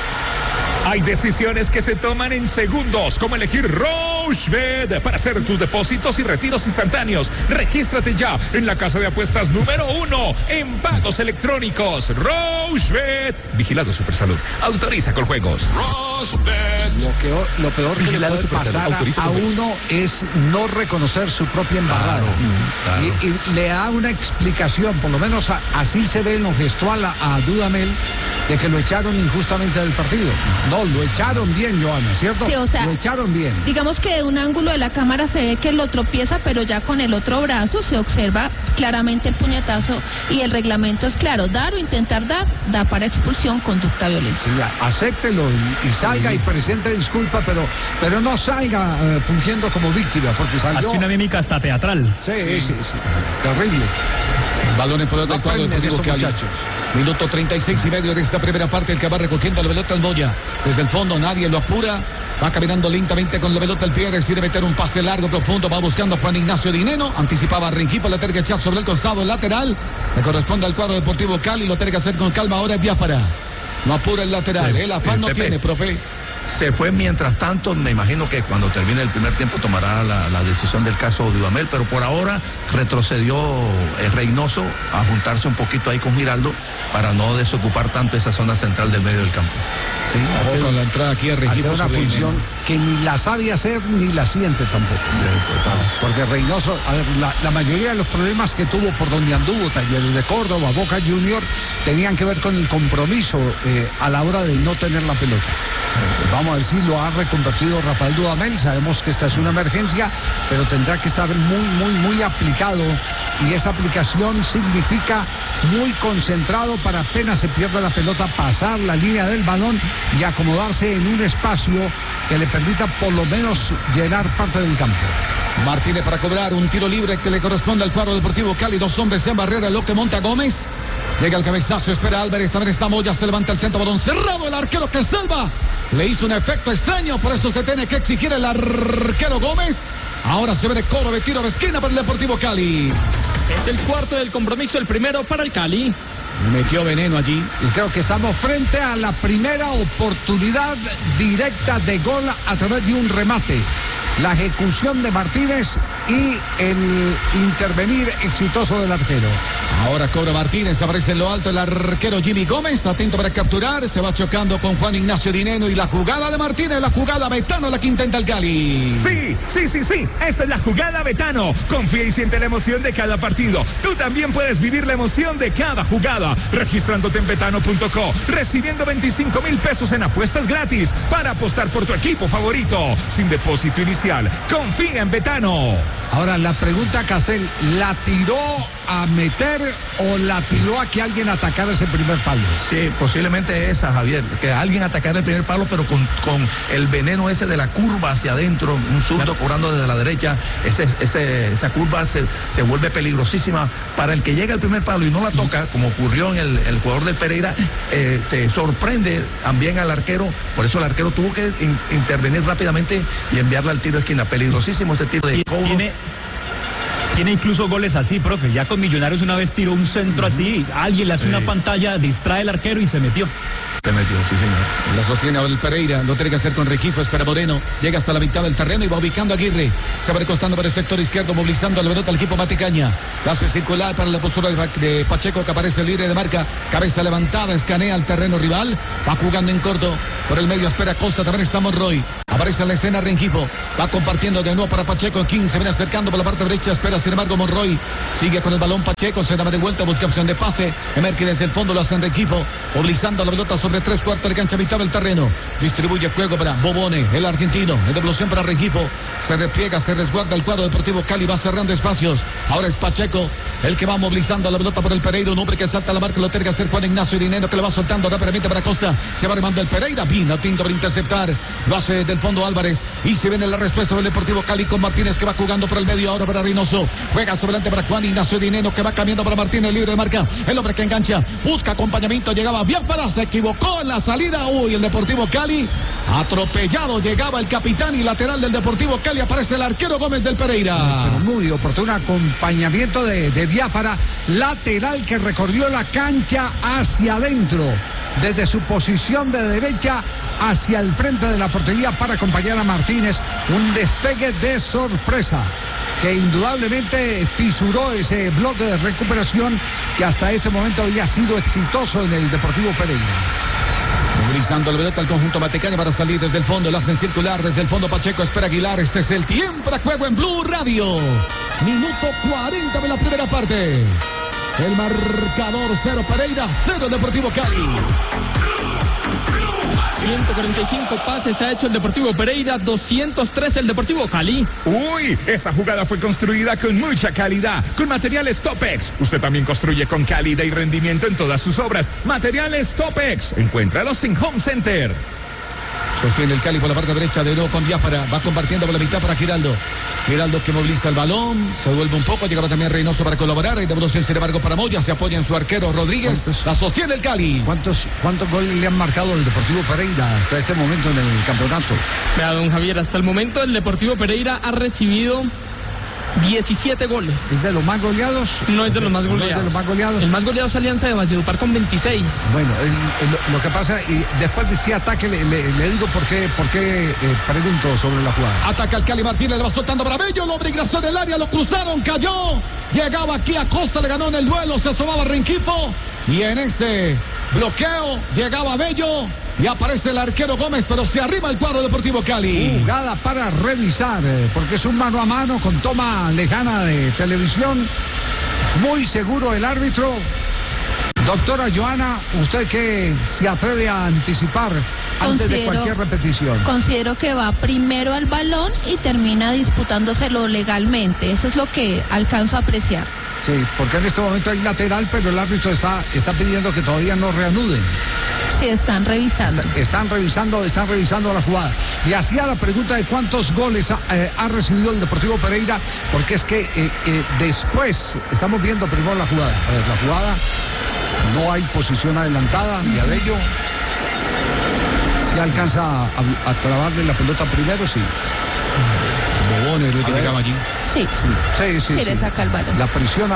Hay decisiones que se toman en segundos, como elegir Rochebet para hacer tus depósitos y retiros instantáneos. Regístrate ya en la casa de apuestas número 1 en pagos electrónicos. Rochebet. Vigilado Supersalud. Autoriza con juegos. Rochebet. Lo peor que le puede pasar a uno es no reconocer su propia embarrada. Claro. Y le da una explicación, por lo menos así se ve en lo gestual a Dudamel, de que lo echaron injustamente del partido. No, lo echaron bien, Joana, ¿cierto? Sí, o sea, lo echaron bien. Digamos que de un ángulo de la cámara se ve que lo tropieza, pero ya con el otro brazo se observa claramente el puñetazo, y el reglamento es claro: dar o intentar dar, da para expulsión, conducta violenta. Sí, acéptelo y salga y presente disculpa, pero no salga fungiendo como víctima, porque salió... Hace una mímica hasta teatral. Sí. Terrible. Balón en poder del cuadro deportivo Cali. Minuto 36 y medio de esta primera parte. El que va recogiendo la pelota es Moya. Desde el fondo nadie lo apura. Va caminando lentamente con la pelota al pie. Decide meter un pase largo, profundo. Va buscando Juan Ignacio Dineno. Anticipaba a Rengifo. La tiene que echar sobre el costado lateral. Le corresponde al cuadro deportivo Cali. Lo tiene que hacer con calma. Ahora es Biafara. No apura el lateral. El afán no tiene, profe. Se fue mientras tanto. Me imagino que cuando termine el primer tiempo tomará la decisión del caso Dudamel, pero por ahora retrocedió Reynoso a juntarse un poquito ahí con Giraldo para no desocupar tanto esa zona central del medio del campo. Sí, hace la entrada aquí a Rengifo, una función que ni la sabe hacer ni la siente tampoco. Porque Reynoso, a ver, la mayoría de los problemas que tuvo por donde anduvo, Talleres de Córdoba, Boca Junior, tenían que ver con el compromiso a la hora de no tener la pelota. Vamos a decir, lo ha reconvertido Rafael Dudamel. Sabemos que esta es una emergencia, pero tendrá que estar muy aplicado, y esa aplicación significa muy concentrado para, apenas se pierda la pelota, pasar la línea del balón y acomodarse en un espacio que le permita por lo menos llenar parte del campo. Martínez para cobrar un tiro libre que le corresponde al cuadro deportivo Cali. Dos hombres en barrera, lo que monta Gómez. Llega el cabezazo, espera Álvarez, también está Moya, se levanta el centro, balón cerrado, el arquero que salva. Le hizo un efecto extraño, por eso se tiene que exigir el arquero Gómez. Ahora se ve de coro de tiro de esquina para el Deportivo Cali. Es el cuarto del compromiso, el primero para el Cali. Metió veneno allí. Y creo que estamos frente a la primera oportunidad directa de gol a través de un remate. La ejecución de Martínez y el intervenir exitoso del arquero. Ahora cobra Martínez, aparece en lo alto el arquero Jimmy Gómez, atento para capturar, se va chocando con Juan Ignacio Dineno, y la jugada de Martínez, la jugada Betano, la que intenta el Cali. Sí, esta es la jugada Betano. Confía y siente la emoción de cada partido. Tú también puedes vivir la emoción de cada jugada, registrándote en betano.co, recibiendo 25,000 pesos en apuestas gratis para apostar por tu equipo favorito, sin depósito inicial. Confía en Betano. Ahora la pregunta, Castel, ¿la tiró a meter o la tiró a que alguien atacara ese primer palo? Sí, posiblemente esa, Javier, que alguien atacara el primer palo, pero con el veneno ese de la curva hacia adentro, un zurdo cobrando desde la derecha, esa curva se vuelve peligrosísima para el que llega al primer palo y no la toca, como ocurrió en el jugador del Pereira. Te sorprende también al arquero, por eso el arquero tuvo que intervenir rápidamente y enviarla al tiro de esquina. Peligrosísimo este tiro de cobro. Tiene incluso goles así, profe. Ya con Millonarios una vez tiró un centro así, alguien le hace una pantalla, distrae el arquero y se metió. Se metió, sí, señor. La sostiene ahora el Pereira, lo tiene que hacer con Rengifo, espera Moreno, llega hasta la mitad del terreno y va ubicando a Aguirre. Se va recostando por el sector izquierdo, movilizando la pelota al equipo Maticaña. La hace circular para la postura de Pacheco, que aparece libre de marca. Cabeza levantada, escanea al terreno rival. Va jugando en corto, por el medio espera Costa, también está Monroy. Aparece en la escena Rengifo. Va compartiendo de nuevo para Pacheco. King se viene acercando por la parte derecha. Espera, sin embargo, Monroy. Sigue con el balón Pacheco. Se da de vuelta. Busca opción de pase. Emerge desde el fondo. Lo hace Rengifo. Oblizando la pelota sobre 3/4 de cancha, mitad del terreno. Distribuye juego para Bobone, el argentino. En devolución para Rengifo. Se repliega, se resguarda el cuadro Deportivo Cali. Va cerrando espacios. Ahora es Pacheco el que va movilizando la pelota por el Pereira. Un hombre que salta a la marca. Lo tiene que hacer Juan Ignacio Dinero, que le va soltando rápidamente para Costa. Se va armando el Pereira. Vino Tinto para interceptar. Lo hace del fondo Álvarez. Y se viene la respuesta del Deportivo Cali con Martínez, que va jugando por el medio. Ahora para Reynoso. Juega sobre adelante para Juan Ignacio Dinero, que va cambiando para Martínez, libre de marca. El hombre que engancha. Busca acompañamiento. Llegaba bien para. Se equivocó en la salida. Uy, el Deportivo Cali. Atropellado. Llegaba el capitán y lateral del Deportivo Cali. Aparece el arquero Gómez del Pereira. Pero muy oportuno acompañamiento de Biafara. Lateral que recorrió la cancha hacia adentro. Desde su posición de derecha hacia el frente de la portería para acompañar a Martínez. Un despegue de sorpresa que indudablemente fisuró ese bloque de recuperación que hasta este momento había sido exitoso en el Deportivo Pereira. Movilizando la pelota al conjunto Matecane para salir desde el fondo. La hacen circular desde el fondo. Pacheco espera Aguilar. Este es el tiempo de juego en Blue Radio. Minuto 40 de la primera parte. El marcador 0 Pereira, 0 Deportivo Cali. 145 pases ha hecho el Deportivo Pereira, 203 el Deportivo Cali. Uy, esa jugada fue construida con mucha calidad, con materiales Topex. Usted también construye con calidad y rendimiento en todas sus obras. Materiales Topex, encuéntralos en Home Center. Sostiene el Cali por la parte derecha, de nuevo con Biafara. Va compartiendo por la mitad para Giraldo. Giraldo que moviliza el balón, se vuelve un poco, llegaba también Reynoso para colaborar. Hay devolución sin embargo para Moya, se apoya en su arquero Rodríguez. La sostiene el Cali. ¿Cuántos goles le han marcado el Deportivo Pereira hasta este momento en el campeonato? Vea, don Javier, hasta el momento el Deportivo Pereira ha recibido 17 goles. ¿Es de los más goleados? No es de los más goleados. ¿No es de los más goleados? El más goleado es Alianza de Valledupar con 26. Bueno, lo que pasa, y después de ese ataque le digo por qué pregunto sobre la jugada. Ataca el Cali, Martínez, le va soltando para Bello, lo ingresó en el área, lo cruzaron, cayó. Llegaba aquí a Costa, le ganó en el duelo, se asomaba Rengifo. Y en ese bloqueo llegaba Bello. Y aparece el arquero Gómez, pero se arriba el cuadro Deportivo Cali. Jugada para revisar, porque es un mano a mano con toma lejana de televisión. Muy seguro el árbitro. Doctora Joana, ¿usted qué se atreve a anticipar antes de cualquier repetición? Considero que va primero al balón y termina disputándoselo legalmente. Eso es lo que alcanzo a apreciar. Sí, porque en este momento hay lateral, pero el árbitro está pidiendo que todavía no reanuden. Sí, están revisando. Están revisando la jugada. Y hacía la pregunta de cuántos goles ha recibido el Deportivo Pereira, porque es que después estamos viendo primero la jugada. A ver, la jugada, no hay posición adelantada de Abello. Si alcanza a clavarle la pelota primero, sí. Bobone, lo que llegaba allí. Sí. Sí, le saca el balón. La presiona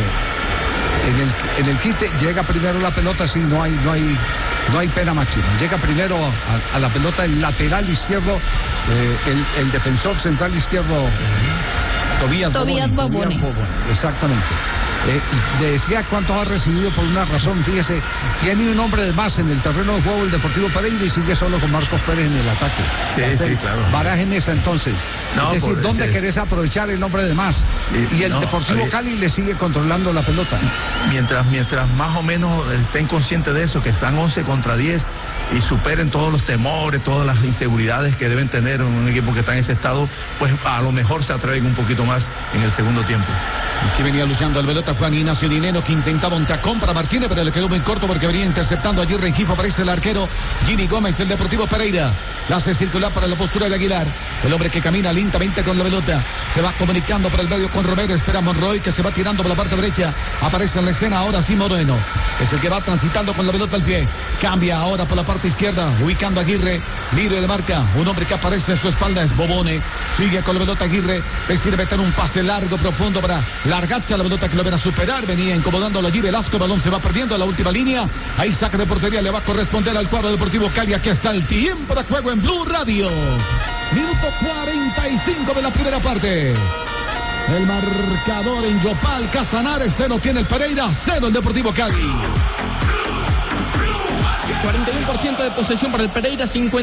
en el quite, llega primero la pelota, sí, no hay pena máxima. Llega primero a la pelota el lateral izquierdo, el defensor central izquierdo, Tobías Bobone. Exactamente. Decía cuántos ha recibido por una razón, fíjese, tiene un hombre de más en el terreno de juego el Deportivo Pereira y sigue solo con Marcos Pérez en el ataque. Sí, claro. Barajen esa entonces. No, es decir, ¿dónde querés aprovechar el hombre de más? Sí, y el Deportivo Cali le sigue controlando la pelota. Mientras más o menos estén conscientes de eso, que están 11 contra 10 y superen todos los temores, todas las inseguridades que deben tener en un equipo que está en ese estado, pues a lo mejor se atreven un poquito más en el segundo tiempo. Aquí venía luchando el pelota Juan Ignacio Dinero, que intentaba un tacón para Martínez, pero le quedó muy corto porque venía interceptando allí Rengifo. Aparece el arquero Jimmy Gómez del Deportivo Pereira. La hace circular para la postura de Aguilar. El hombre que camina lentamente con la pelota. Se va comunicando por el medio con Romero. Espera Monroy, que se va tirando por la parte derecha. Aparece en la escena ahora sí Moreno. Es el que va transitando con la pelota al pie. Cambia ahora por la parte izquierda, ubicando a Aguirre. Libre de marca. Un hombre que aparece en su espalda es Bobone. Sigue con la pelota Aguirre. Decide meter un pase largo, profundo para Largacha. La pelota que lo ven a superar. Venía incomodándolo allí Velasco. El balón se va perdiendo en la última línea. Ahí saca de portería. Le va a corresponder al cuadro Deportivo Cali. Aquí está el tiempo de juego en Blue Radio. Minuto 45 de la primera parte. El marcador en Yopal, Casanares, 0 tiene el Pereira, 0 el Deportivo Cali. 41% de posesión para el Pereira,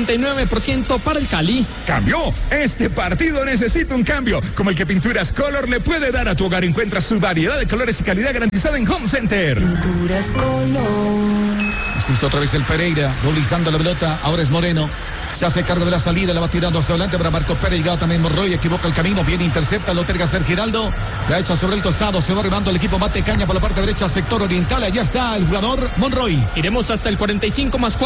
59% para el Cali. ¡Cambió! Este partido necesita un cambio, como el que Pinturas Color le puede dar a tu hogar. Encuentra su variedad de colores y calidad garantizada en Home Center. Pinturas Color. Asisto otra vez el Pereira, movilizando la pelota, ahora es Moreno. Se hace cargo de la salida, la va tirando hacia adelante para Marco Pérez. Llegado también Monroy, equivoca el camino, bien intercepta, lo terga ser Giraldo. La echa sobre el costado, se va arribando el equipo Matecaña por la parte derecha, sector oriental. Allá está el jugador Monroy. Iremos hasta el 45 más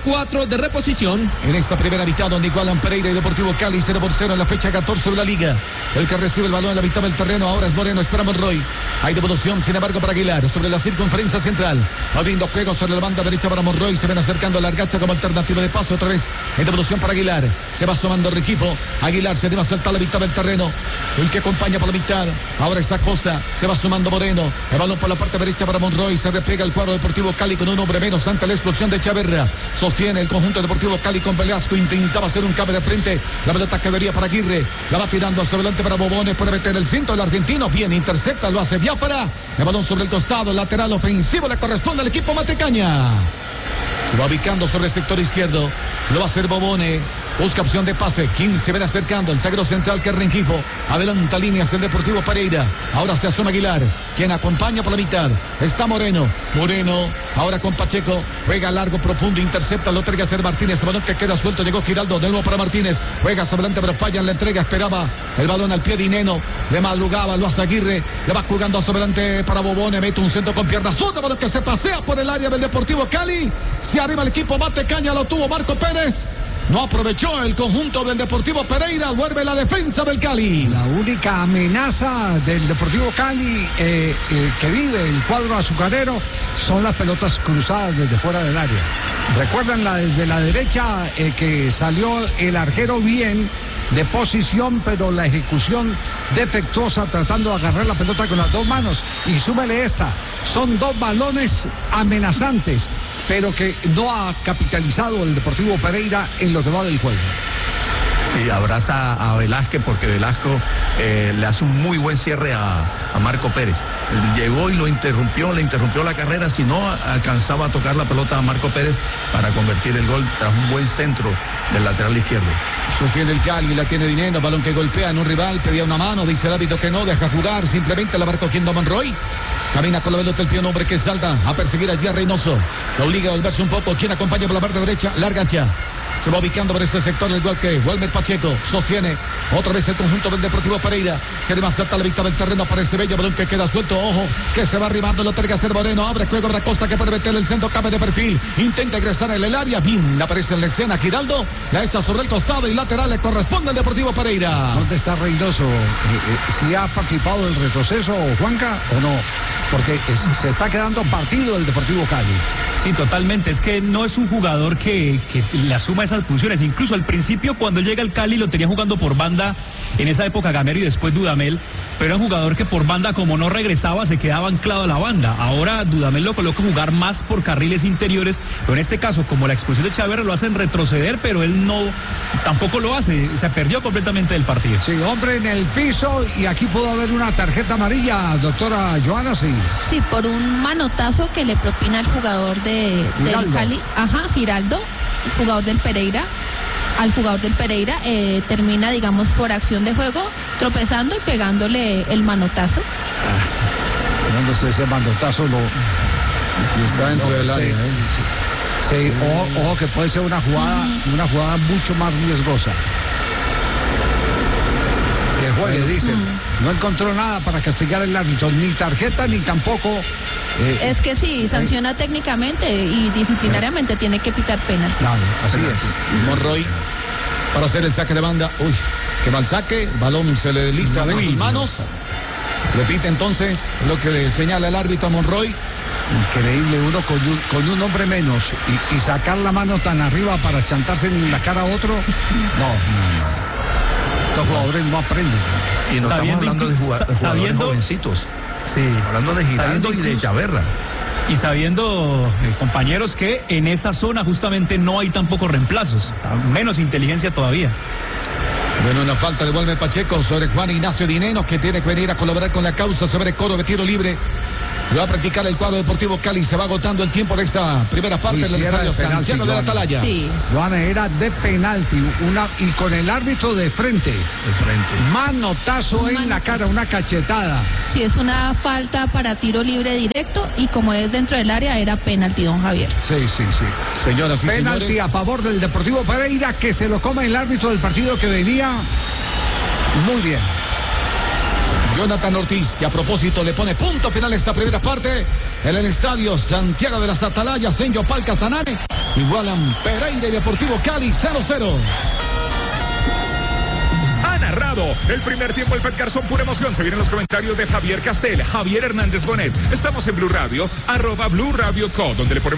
4 de reposición. En esta primera mitad, donde igualan Pereira y Deportivo Cali, 0-0 en la fecha 14 de la liga. El que recibe el balón en la mitad del terreno, ahora es Moreno, espera Monroy. Hay devolución, sin embargo, para Aguilar, sobre la circunferencia central. Abriendo juego sobre la banda derecha para Monroy, se ven acercando a la Argacha como alternativa de paso, otra vez en devolución para Aguilar. Se va sumando el equipo. Aguilar se anima a saltar la mitad del terreno. El que acompaña por la mitad. Ahora es Acosta. Se va sumando Moreno. El balón por la parte derecha para Monroy. Se replega el cuadro Deportivo Cali con un hombre menos ante la explosión de Chaverra. Sostiene el conjunto Deportivo Cali con Velasco. Intentaba hacer un cambio de frente. La pelota quedaría para Aguirre. La va tirando hacia adelante para Bobones. Puede meter el cinto del argentino. Bien, intercepta. Lo hace Biafara. El balón sobre el costado. Lateral ofensivo. Le corresponde al equipo Matecaña. Se va ubicando sobre el sector izquierdo. Lo va a hacer Bobone. Busca opción de pase. Kim se ven acercando. El zaguero central que es Rengifo. Adelanta líneas el Deportivo Pereira. Ahora se asoma Aguilar, quien acompaña por la mitad. Está Moreno. Moreno. Ahora con Pacheco. Juega largo, profundo. Intercepta. Lo entrega a hacer Martínez. El balón que queda suelto. Llegó Giraldo. De nuevo para Martínez. Juega hacia adelante, pero falla en la entrega. Esperaba el balón al pie de Ineno. Le madrugaba. Lo hace Aguirre. Le va jugando hacia adelante para Bobone. Mete un centro con pierna zurda. Balón que se pasea por el área del Deportivo Cali. Se arriba el equipo Matecaña. Lo tuvo Marco Pérez. No aprovechó el conjunto del Deportivo Pereira. Vuelve la defensa del Cali. La única amenaza del Deportivo Cali que vive el cuadro azucarero son las pelotas cruzadas desde fuera del área. Recuerdan desde la derecha que salió el arquero bien de posición, pero la ejecución defectuosa tratando de agarrar la pelota con las dos manos. Y súmele esta, son dos balones amenazantes, pero que no ha capitalizado el Deportivo Pereira en lo que va del juego. Y abraza a Velázquez porque Velasco le hace un muy buen cierre a Marco Pérez. Llegó y le interrumpió la carrera, si no alcanzaba a tocar la pelota a Marco Pérez para convertir el gol tras un buen centro del lateral izquierdo. Sostiene el Cali, la tiene Dineno, balón que golpea en un rival, pedía una mano, dice el árbitro que no, deja jugar, simplemente la va cogiendo Monroy. Camina con la pelota el pie, un hombre que salta a perseguir allí a Reynoso. Lo obliga a volverse un poco, quien acompaña por la parte derecha, larga ya. Se va ubicando por ese sector, el igual que Walmer Pacheco. Sostiene otra vez el conjunto del Deportivo Pereira. Se le va a saltar la vista del terreno, aparece Bello, balón que queda suelto. Ojo, que se va arribando, lo terga ser Moreno. Abre juego de Acosta que puede meter el centro, cambia de perfil. Intenta ingresar en el área. Bien, aparece en la escena Giraldo. La echa sobre el costado y lateral le corresponde al Deportivo Pereira. ¿Dónde está Reynoso? ¿Si ha participado del retroceso, Juanca, o no? Porque se está quedando partido el Deportivo Cali. Sí, totalmente. Es que no es un jugador que le asuma esas funciones. Incluso al principio, cuando llega al Cali, lo tenía jugando por banda. En esa época Gamero y después Dudamel. Pero era un jugador que por banda, como no regresaba, se quedaba anclado a la banda. Ahora Dudamel lo coloca a jugar más por carriles interiores. Pero en este caso, como la expulsión de Chaverra lo hacen retroceder, pero él no, tampoco lo hace. Se perdió completamente del partido. Sí, hombre en el piso, y aquí pudo haber una tarjeta amarilla, doctora Joana, sí. Sí, por un manotazo que le propina el jugador del Cali, Giraldo, jugador del Pereira. Al jugador del Pereira termina, digamos, por acción de juego, tropezando y pegándole el manotazo. Dándose ese manotazo y está dentro del área. Sí, ojo que puede ser una jugada mucho más riesgosa. Que juegue, dicen. No encontró nada para castigar el árbitro, ni tarjeta ni tampoco. Es que sí, sanciona técnicamente y disciplinariamente tiene que pitar penal. Claro, así es. Monroy para hacer el saque de banda. Uy, qué mal saque. Balón se le desliza de sus manos. Repite entonces lo que le señala el árbitro a Monroy. Increíble, uno con un hombre menos y sacar la mano tan arriba para chantarse en la cara a otro. No. Estos jugadores no aprenden. Y no estamos hablando de jugadores jovencitos. Sí. Hablando de Giraldo y de Chaverra. Y sabiendo, compañeros, que en esa zona justamente no hay tampoco reemplazos, menos inteligencia todavía. Bueno, una falta de Walmer Pacheco sobre Juan Ignacio Dineno, que tiene que venir a colaborar con la causa sobre coro de tiro libre. Lo va a practicar el cuadro Deportivo Cali. Se va agotando el tiempo de esta primera parte del estadio Santiago de la Atalaya. Sí. Joana, era de penalti, y con el árbitro de frente. Manotazo en la cara, una cachetada. Sí, es una falta para tiro libre directo y como es dentro del área era penalti, don Javier. Sí. Señoras y penalti señores, a favor del Deportivo Pereira, que se lo come el árbitro del partido que venía muy bien. Jonathan Ortiz, que a propósito le pone punto final a esta primera parte en el estadio Santiago de las Atalayas en Yopal Casanare. Igualan Pereira y Deportivo Cali 0-0. Ha narrado el primer tiempo el Pet Garzón, pura emoción. Se vienen los comentarios de Javier Castel, Javier Hernández Bonet. Estamos en Blue Radio, @Blue Radio Co, donde le ponemos